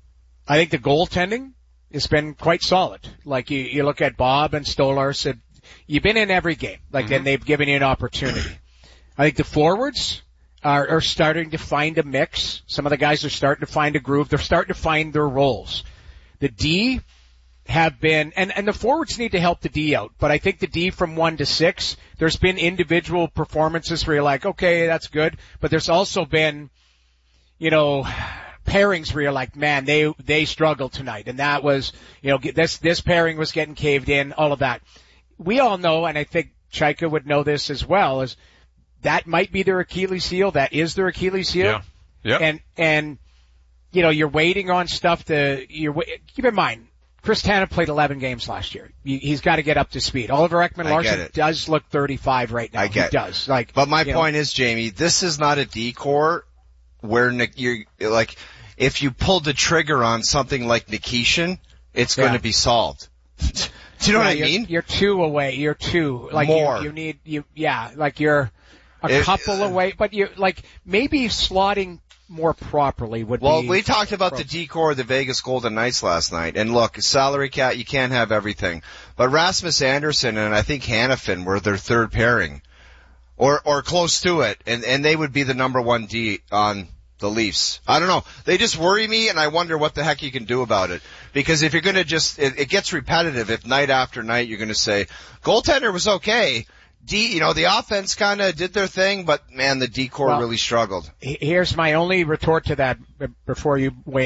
I think the goaltending has been quite solid. Like you, you look at Bob and Stolar said, you've been in every game, like Mm-hmm. and they've given you an opportunity. I think the forwards are, are starting to find a mix. Some of the guys are starting to find a groove. They're starting to find their roles. The D have been, and, and the forwards need to help the D out, but I think the D from one to six, there's been individual performances where you're like, okay, that's good, but there's also been, you know, pairings where you're like, man, they, they struggled tonight, and that was, you know, this, this pairing was getting caved in, all of that. We all know, and I think Chaika would know this as well, is that might be their Achilles heel, that is their Achilles heel. Yeah. Yeah. And, and, you know, you're waiting on stuff to, you're, wa- keep in mind, Chris Tanev played eleven games last year. He, he's got to get up to speed. Oliver I get Ekman-Larsson it. does look thirty-five right now. I get He does. Like, But my you know, point is, Jamie, this is not a decor where Nik- you're, like, if you pulled the trigger on something like Nikishin, it's Yeah. going to be solved. Do you know yeah, what I you're, mean? You're two away. You're two. Like More. You, you need, you, yeah, like you're a It- couple away, but you, like, maybe slotting more properly would Well, be. we talked about the decor of the Vegas Golden Knights last night, and look, salary cap, you can't have everything. But Rasmus Anderson and I think Hannafin were their third pairing, or or close to it, and and they would be the number one D on the Leafs. I don't know. They just worry me, and I wonder what the heck you can do about it. Because if you're going to just, it, it gets repetitive. If night after night you're going to say, goaltender was okay. D, you know, the offense kind of did their thing, but man, the decor Well, really struggled. Here's my only retort to that b- before you weigh in,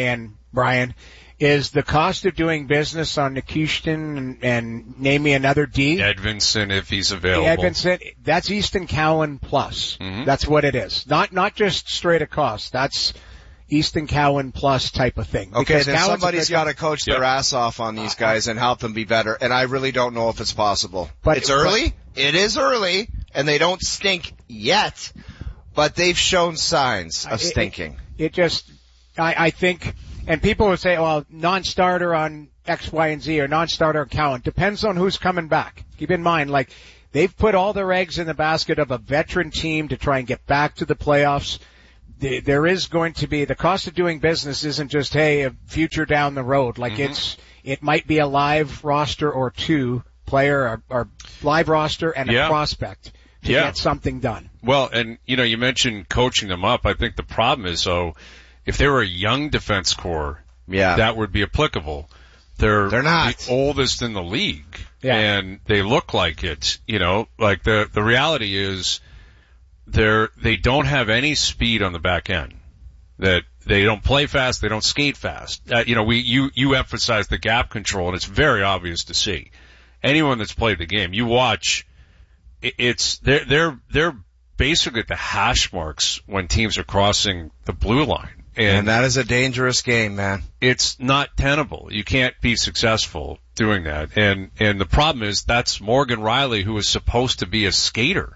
Brian, is the cost of doing business on Nikitin and, and name me another D. Edvinson, if he's available. Edvinson, that's Easton Cowan plus. Mm-hmm. That's what it is. Not not just straight a cost. That's Easton Cowan plus type of thing. Okay, Because then Cowan's somebody's a good- got to coach their ass off on these guys and help them be better. And I really don't know if it's possible. But- it's early. It is early, and they don't stink yet. But they've shown signs of It- stinking. It, it just, I, I think, and people would say, well, non-starter on X, Y, and Z or non-starter on Cowan. Depends on who's coming back. Keep in mind, like, they've put all their eggs in the basket of a veteran team to try and get back to the playoffs. The, there is going to be, the cost of doing business isn't just, hey, a future down the road. Like, Mm-hmm. it's, it might be a live roster or two player or, or live roster and a Yeah. prospect to Yeah. get something done. Well, and, you know, you mentioned coaching them up. I think the problem is, though, if they were a young defense core, Yeah. that would be applicable. They're, They're not. the oldest in the league. Yeah. And they look like it, you know, like the, the reality is they're, they don't have any speed on the back end. That they don't play fast, they don't skate fast. Uh, you know, we, you, you emphasize the gap control, and it's very obvious to see. Anyone that's played the game, you watch, it, it's, they're, they're, they're basically at the hash marks when teams are crossing the blue line. And, And that is a dangerous game, man. it's not tenable. You can't be successful doing that. And, and the problem is that's Morgan Riley, who is supposed to be a skater.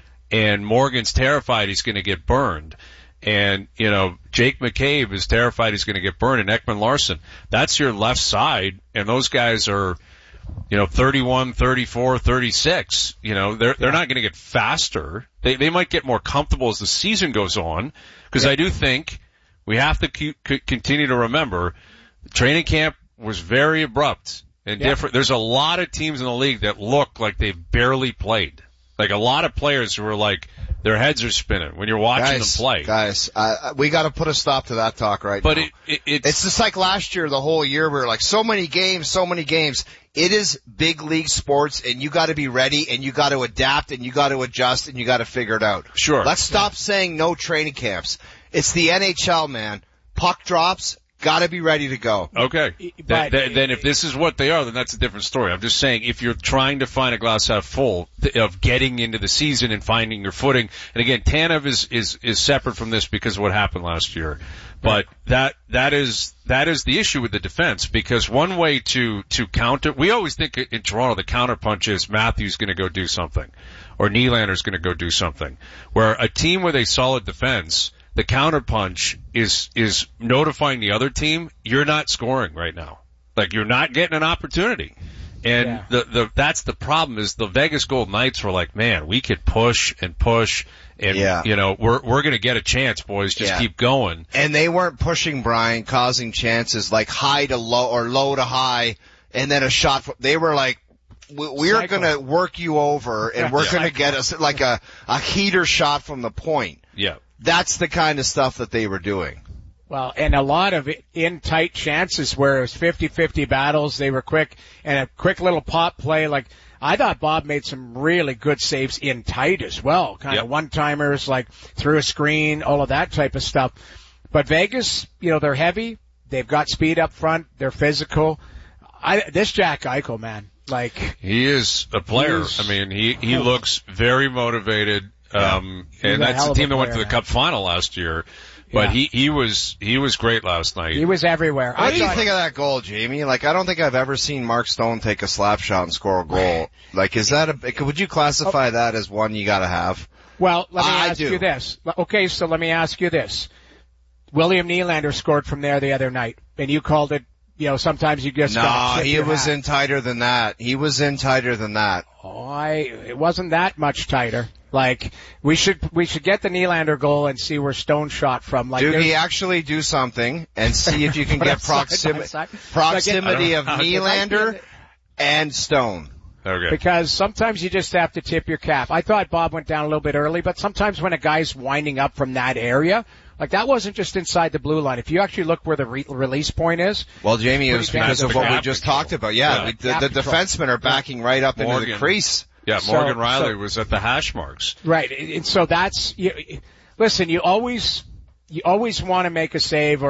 And Morgan's terrified he's going to get burned. And, you know, Jake McCabe is terrified he's going to get burned, and Ekman Larson. That's your left side, and those guys are, you know, thirty-one, thirty-four, thirty-six. You know, they're, they're not going to get faster. They, they might get more comfortable as the season goes on, because I do think we have to keep, c- continue to remember training camp was very abrupt and Yeah. different. There's a lot of teams in the league that look like they've barely played. Like a lot of players who are like, their heads are spinning when you're watching guys, them play. Guys, uh, we got to put a stop to that talk right But now. it, it, it's, It's just like last year, the whole year, we were like, so many games, so many games. It is big league sports, and you got to be ready, and you got to adapt, and you got to adjust, and you got to figure it out. Sure. Let's stop saying no training camps. It's the N H L, man. Puck drops, got to be ready to go. Okay. But- Then, then, then if this is what they are, then that's a different story. I'm just saying, if you're trying to find a glass half full th- of getting into the season and finding your footing, and again, Tanev is, is, is separate from this because of what happened last year. But that, that is, that is the issue with the defense, because one way to, to counter, we always think in Toronto the counterpunch is Matthews gonna go do something, or Nylander's gonna go do something. Where a team with a solid defense, the counterpunch is, is notifying the other team, you're not scoring right now. Like, you're not getting an opportunity. And Yeah. the, the, that's the problem is the Vegas Golden Knights were like, man, we could push and push and, Yeah. you know, we're, we're gonna get a chance, boys. Just Yeah. keep going. And they weren't pushing Brian, causing chances like high to low or low to high, and then a shot. From, they were like, we- we're Cycle. going to work you over, and we're Yeah. going to get us like a a heater shot from the point. Yeah. That's the kind of stuff that they were doing. Well, and a lot of it in tight chances where it was fifty-fifty battles. They were quick, and a quick little pop play. Like, I thought Bob made some really good saves in tight as well. Kind Yep. of one-timers, like through a screen, all of that type of stuff. But Vegas, you know, they're heavy. They've got speed up front. They're physical. I, this Jack Eichel, man, like, He is a player. He is- I mean, he, he looks very motivated. Um, He's and a that's hell the of a team that went to player, the man. Cup final last year. But Yeah. he, he was, he was great last night. he was everywhere. What I do you thought- think of that goal, Jamie? Like, I don't think I've ever seen Mark Stone take a slap shot and score a goal. Like, is that a? Would you classify that as one you got to have? Well, let me I ask do. you this. Okay, so let me ask you this. William Nylander scored from there the other night, and you called it, you know, sometimes you just No, gotta tip he your was hat. in tighter than that. He was in tighter than that. Oh, I, it wasn't that much tighter. Like, we should, we should get the Nylander goal and see where Stone shot from. Like, there's- Doogie, actually do something and see if you can Put get them side by proximity side. proximity Like, of it- Nylander and Stone. Okay. because sometimes you just have to tip your cap. I thought Bob went down a little bit early, but sometimes when a guy's winding up from that area, like that wasn't just inside the blue line. If you actually look where the re- release point is, Well, Jamie, it was Pretty because down of to what we gap just control. talked about. Yeah, Yeah. we, the, Gap the control. defensemen are backing right up into the Morgan. crease. Yeah, So- Morgan Riley so- was at the hash marks. right? And so that's you, listen. You always you always want to make a save, or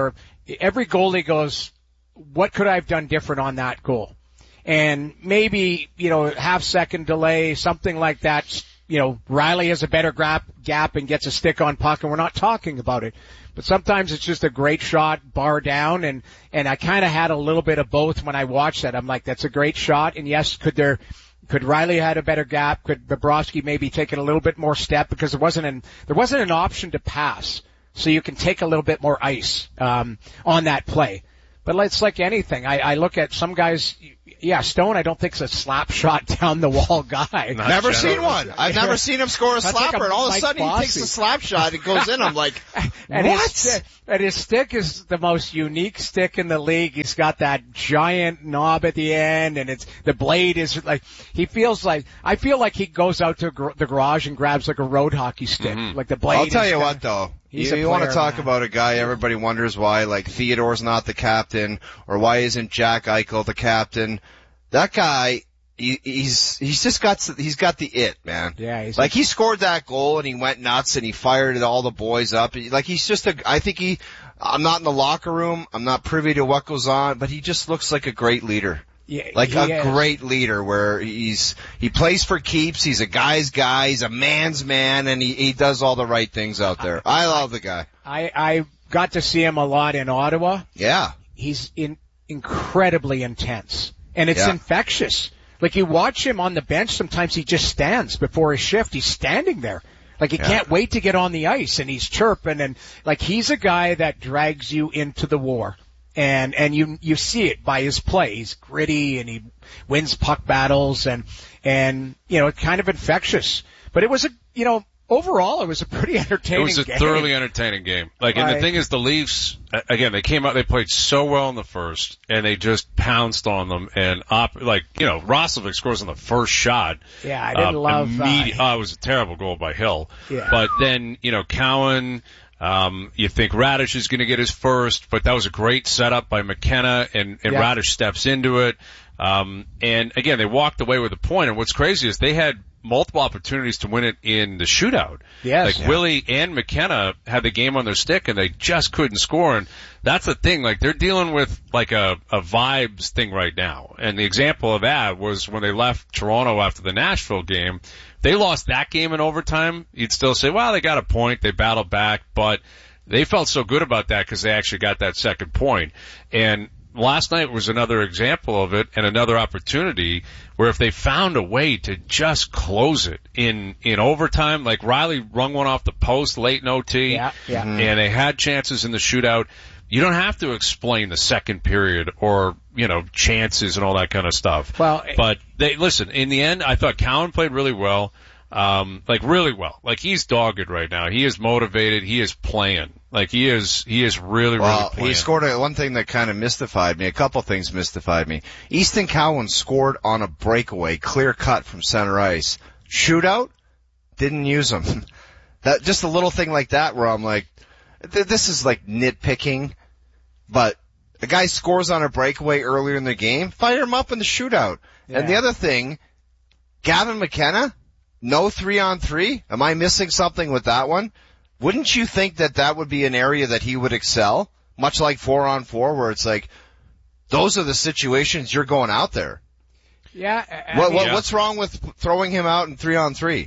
every goalie goes, what could I have done different on that goal? And maybe, you know, half second delay, something like that. You know, Riley has a better gap, gap and gets a stick on puck, and we're not talking about it. But sometimes it's just a great shot, bar down, and, and I kind of had a little bit of both when I watched that. I'm like, that's a great shot, and yes, could there, could Riley had a better gap? Could Bobrovsky maybe taken a little bit more step because there wasn't an, there wasn't an option to pass. So you can take a little bit more ice, um, on that play. But it's like anything. I, I look at some guys, yeah, Stone I don't think is a slap shot down the wall guy. Not never seen one. I've never seen him score a slapper, like a and all of a sudden Bossy. He takes a slap shot, it goes in. I'm like, and what? His, and his stick is the most unique stick in the league. He's got that giant knob at the end, and it's the blade is like, he feels like, I feel like he goes out to gr- the garage and grabs like a road hockey stick, mm-hmm. like the blade. I'll tell is you kinda, what though. He's you, a you want to talk man. about a guy everybody wonders why, like Theodore's not the captain, or why isn't Jack Eichel the captain? That guy, he, he's he's just got he's got the it, man. Yeah, he's like he scored that goal and he went nuts and he fired all the boys up. Like he's just a. I think he. I'm not in the locker room. I'm not privy to what goes on, but he just looks like a great leader. Yeah, like a is. great leader where he's, he plays for keeps, he's a guy's guy, he's a man's man, and he, he does all the right things out there. I love the guy. I, I got to see him a lot in Ottawa. Yeah. He's in, incredibly intense. And it's Yeah. infectious. Like you watch him on the bench, sometimes he just stands before his shift. He's standing there. Like he Yeah. can't wait to get on the ice and he's chirping and like he's a guy that drags you into the war. And, and you, you see it by his play. He's gritty and he wins puck battles and, and, you know, kind of infectious. But it was a, you know, overall it was a pretty entertaining It was a game. thoroughly entertaining game. Like, and Right. the thing is the Leafs, again, they came out, they played so well in the first and they just pounced on them and op, like, you know, Roslovic scores on the first shot. Yeah, I didn't um, love, immedi- uh, oh, it was a terrible goal by Hill. Yeah. But then, you know, Cowan, Um, you think Radish is going to get his first, but that was a great setup by McKenna, and, and Yeah. Radish steps into it. Um, and again, they walked away with a point. And what's crazy is they had multiple opportunities to win it in the shootout. Yes. Like Yeah. Willie and McKenna had the game on their stick, and they just couldn't score. And that's the thing. Like they're dealing with like a, a vibes thing right now. And the example of that was when they left Toronto after the Nashville game. They lost that game in overtime, you'd still say, well, they got a point, they battled back, but they felt so good about that because they actually got that second point. And last night was another example of it and another opportunity where if they found a way to just close it in, in overtime, like Riley rung one off the post late in O T, Yeah, yeah. and they had chances in the shootout. You don't have to explain the second period or, you know, chances and all that kind of stuff. Well, but they, listen, in the end, I thought Cowan played really well. Um, like really well. Like he's dogged right now. He is motivated. He is playing. Like he is, he is really, Well, really playing. he scored a, one thing that kind of mystified me. A couple things mystified me. Easton Cowan scored on a breakaway, clear cut from center ice. Shootout, didn't use him. That just a little thing like that where I'm like, th- this is like nitpicking, but the guy scores on a breakaway earlier in the game. Fire him up in the shootout. Yeah. And the other thing, Gavin McKenna, no three on three. Am I missing something with that one? Wouldn't you think that that would be an area that he would excel? Much like four on four where it's like, those are the situations you're going out there. Yeah. I What, mean, what, what's wrong with throwing him out in three on three?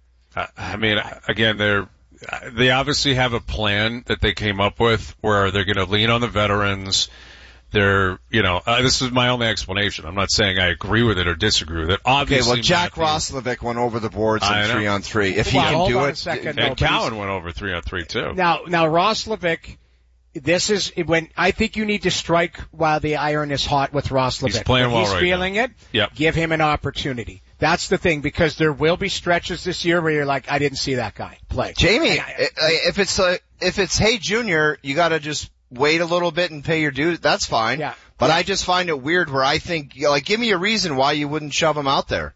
I, I mean, again, they're, they obviously have a plan that they came up with where they're going to lean on the veterans. They're, you know, uh, this is my only explanation. I'm not saying I agree with it or disagree with it. Obviously, Okay, well, Jack Matthews, Roslovic went over the boards I in know. three on three. If he Well, can hold do on it, a second, and no, but Cowan he's- went over three on three too. Now, now Roslovic, this is when I think you need to strike while the iron is hot with Roslovic. He's playing when well he's right feeling now. it. Yep. Give him an opportunity. That's the thing, because there will be stretches this year where you're like, I didn't see that guy play. Jamie, And I- i- if it's uh, if it's hey Junior, you got to just wait a little bit and pay your dues. That's fine. Yeah. But I just find it weird where I think, you know, like, give me a reason why you wouldn't shove him out there.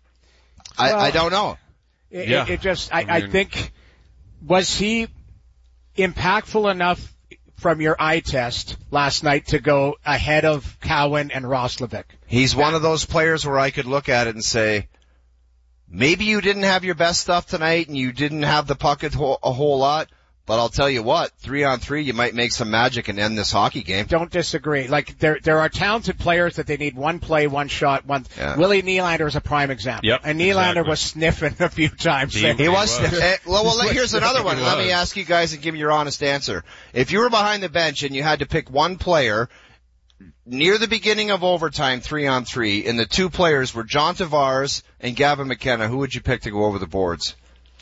I, Well, I don't know. It, Yeah. it, it just, I, I I mean- think, was he impactful enough from your eye test last night to go ahead of Cowan and Roslovic? He's one of those players where I could look at it and say, maybe you didn't have your best stuff tonight and you didn't have the puck a whole, a whole lot, But I'll tell you what, three on three, you might make some magic and end this hockey game. Don't disagree. Like, there there are talented players that they need one play, one shot, one. Yeah. Willie Nylander is a prime example. Yep, and Nylander exactly. was sniffing a few times. He, there. he was. was. Eh, well, well, He here's was. another one. He Let me was. ask you guys and give me your honest answer. If you were behind the bench and you had to pick one player near the beginning of overtime, three on three, and the two players were John Tavares and Gavin McKenna, who would you pick to go over the boards?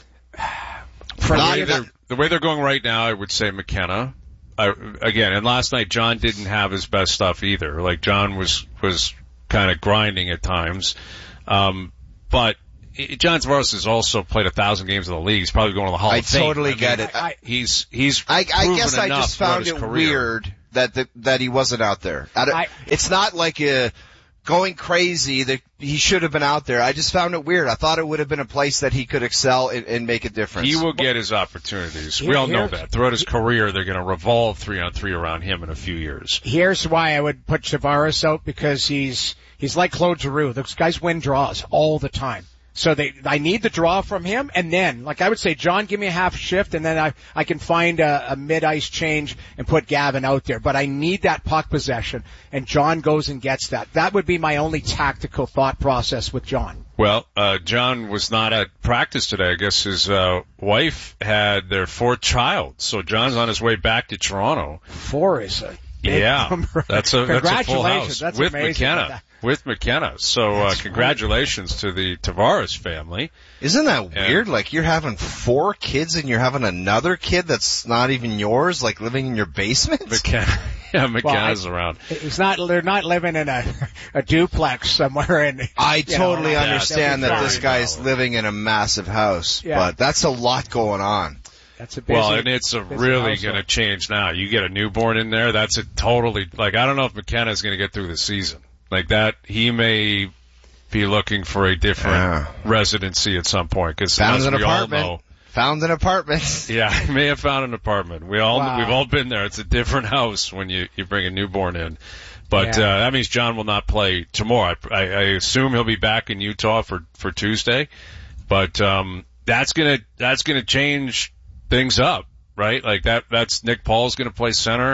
For Not the, way even- they're, the way they're going right now, I would say McKenna. I, again, and last night John didn't have his best stuff either. Like John was was kind of grinding at times, um, but John Tavares has also played a thousand games in the league. He's probably going to the Hall I of Fame. totally I mean, get it. I, he's he's. I, I proven guess I enough just throughout found his it career. weird that the, that he wasn't out there. I don't- I- it's not like a going crazy that he should have been out there. I just found it weird. I thought it would have been a place that he could excel and, and make a difference. He will get his opportunities. We Here- all know here's- that. Throughout his career, they're going to revolve three on three around him in a few years. Here's why I would put Tavares out, because he's he's like Claude Giroux. Those guys win draws all the time. So they, I need the draw from him, and then, like I would say, John, give me a half shift, and then I, I can find a, a mid-ice change and put Gavin out there. But I need that puck possession, and John goes and gets that. That would be my only tactical thought process with John. Well, uh, John was not at practice today. I guess his, uh, wife had their fourth child. So John's on his way back to Toronto. Four is a big Yeah. number. That's a, that's a full Congratulations. house. That's with amazing. McKenna. With McKenna. So, uh, That's congratulations to the Tavares family. Isn't that Yeah. weird? Like you're having four kids and you're having another kid that's not even yours, like living in your basement? McKenna. Yeah, McKenna's Well, I- around. It's not, they're not living in a, a duplex somewhere in, I you know, totally yeah, understand that'd that be this fine. guy's living in a massive house, Yeah. but that's a lot going on. That's a busy, Well, and it's a busy really household. going to change now. You get a newborn in there, that's a totally, like, I don't know if McKenna's going to get through the season. Like that, he may be looking for a different Yeah. residency at some point, because Found as an we all apartment. know, Found an apartment. yeah, he may have found an apartment. We all, Wow. we've all been there. It's a different house when you, you bring a newborn in. But, Yeah. uh, that means John will not play tomorrow. I, I, I assume he'll be back in Utah for, for Tuesday. But, um, that's gonna, that's gonna change things up, right? Like that, that's Nick Paul's gonna play center.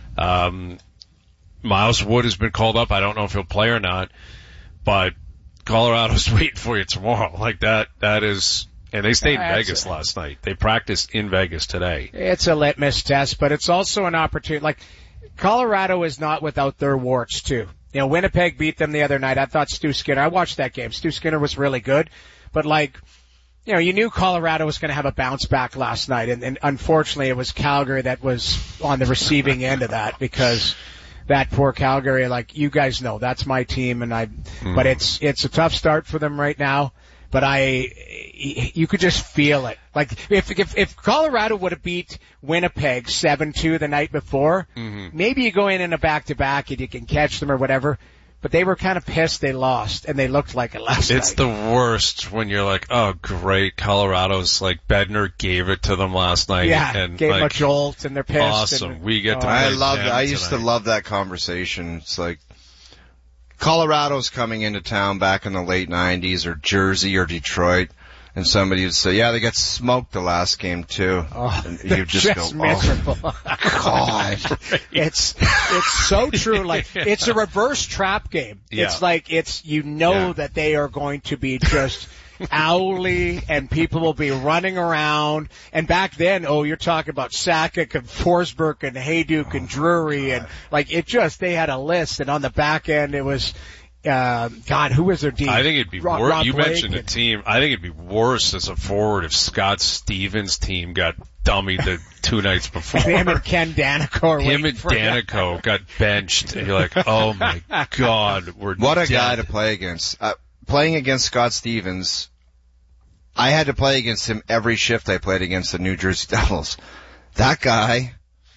Um, Miles Wood has been called up. I don't know if he'll play or not, but Colorado's waiting for you tomorrow. Like that, that is, and they stayed in That's Vegas a- last night. They practiced in Vegas today. It's a litmus test, but it's also an opportunity. Like, Colorado is not without their warts, too. You know, Winnipeg beat them the other night. I thought Stu Skinner, I watched that game. Stu Skinner was really good, but like, you know, you knew Colorado was going to have a bounce back last night, and, and unfortunately it was Calgary that was on the receiving end of that, because that poor Calgary, like, you guys know, that's my team, and I, Mm. but it's, it's a tough start for them right now. But I, you could just feel it. Like, if, if, if Colorado would have beat Winnipeg seven two the night before, Mm-hmm. maybe you go in in a back-to-back and you can catch them or whatever. But they were kind of pissed they lost, and they looked like it last It's night. the worst when you're like, oh great, Colorado's like Bednar gave it to them last night. Yeah, and gave them like, a jolt, and they're pissed. awesome. And, We get to oh, I play love. them I used to tonight. love that conversation. It's like Colorado's coming into town back in the late nineties, or Jersey or Detroit, and somebody would say, "Yeah, they got smoked the last game too." Oh, and they're you just, just go, miserable. "Oh, God." It's it's so true. Like, it's a reverse trap game. Yeah. It's like, it's, you know, Yeah. that they are going to be just owly, and people will be running around. And back then, oh, you're talking about Sakic and Forsberg and Hayduk and Drury, and like, it just, they had a list. And on the back end, it was, uh, God, who was their D? I think it'd be Rob- worse. Rob You Blake mentioned a and- team. I think it'd be worse as a forward if Scott Stevens' team got dummied the two nights before. Him and Ken Danico are Him waiting and for that. Danico got benched, and you're like, oh my God, we're What a dead. guy to play against. Uh, playing against Scott Stevens, I had to play against him every shift I played against the New Jersey Devils. That guy,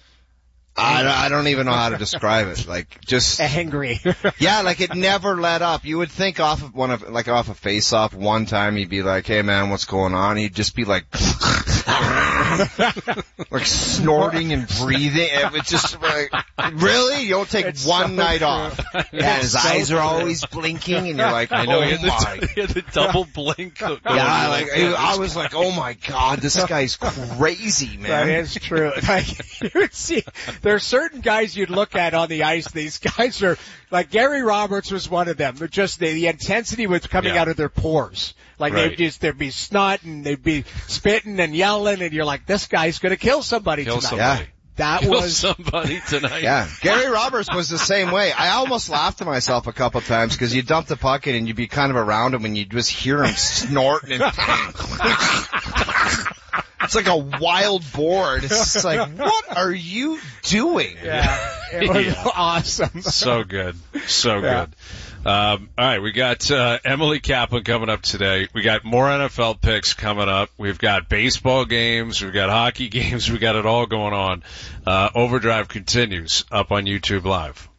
I, I don't even know how to describe it. Like, just angry. Yeah, like it never let up. You would think off of one of, like off a face-off one time, he'd be like, "Hey man, what's going on?" He'd just be like, like snorting and breathing. It was just like, really? You don't take It's one so night true. off. It's Yeah, his so eyes are true. always blinking, and you're like, I know oh he had, my. the, he had the double blink. Going Yeah, like like that. I was like, oh my god, this guy's crazy, man. That is true. Like, you would see, there are certain guys you'd look at on the ice. These guys are like Gary Roberts was one of them. They're just the, the intensity was coming Yeah. out of their pores. Like Right. they'd just there'd be snot and they'd be spitting and yelling, and you're like, this guy's gonna kill somebody Kill tonight. somebody. Yeah. That Kill was somebody tonight. Yeah, Gary Roberts was the same way. I almost laughed to myself a couple times because you dump the puck in and you'd be kind of around him and you'd just hear him snorting and it's like a wild boar. And it's just like, what are you doing? yeah, it was Yeah. awesome. So good. So Yeah. good. Um, all right, we got uh, Emily Kaplan coming up today. We got more N F L picks coming up. We've got baseball games. We've got hockey games. We got it all going on. Uh, Overdrive continues up on YouTube Live.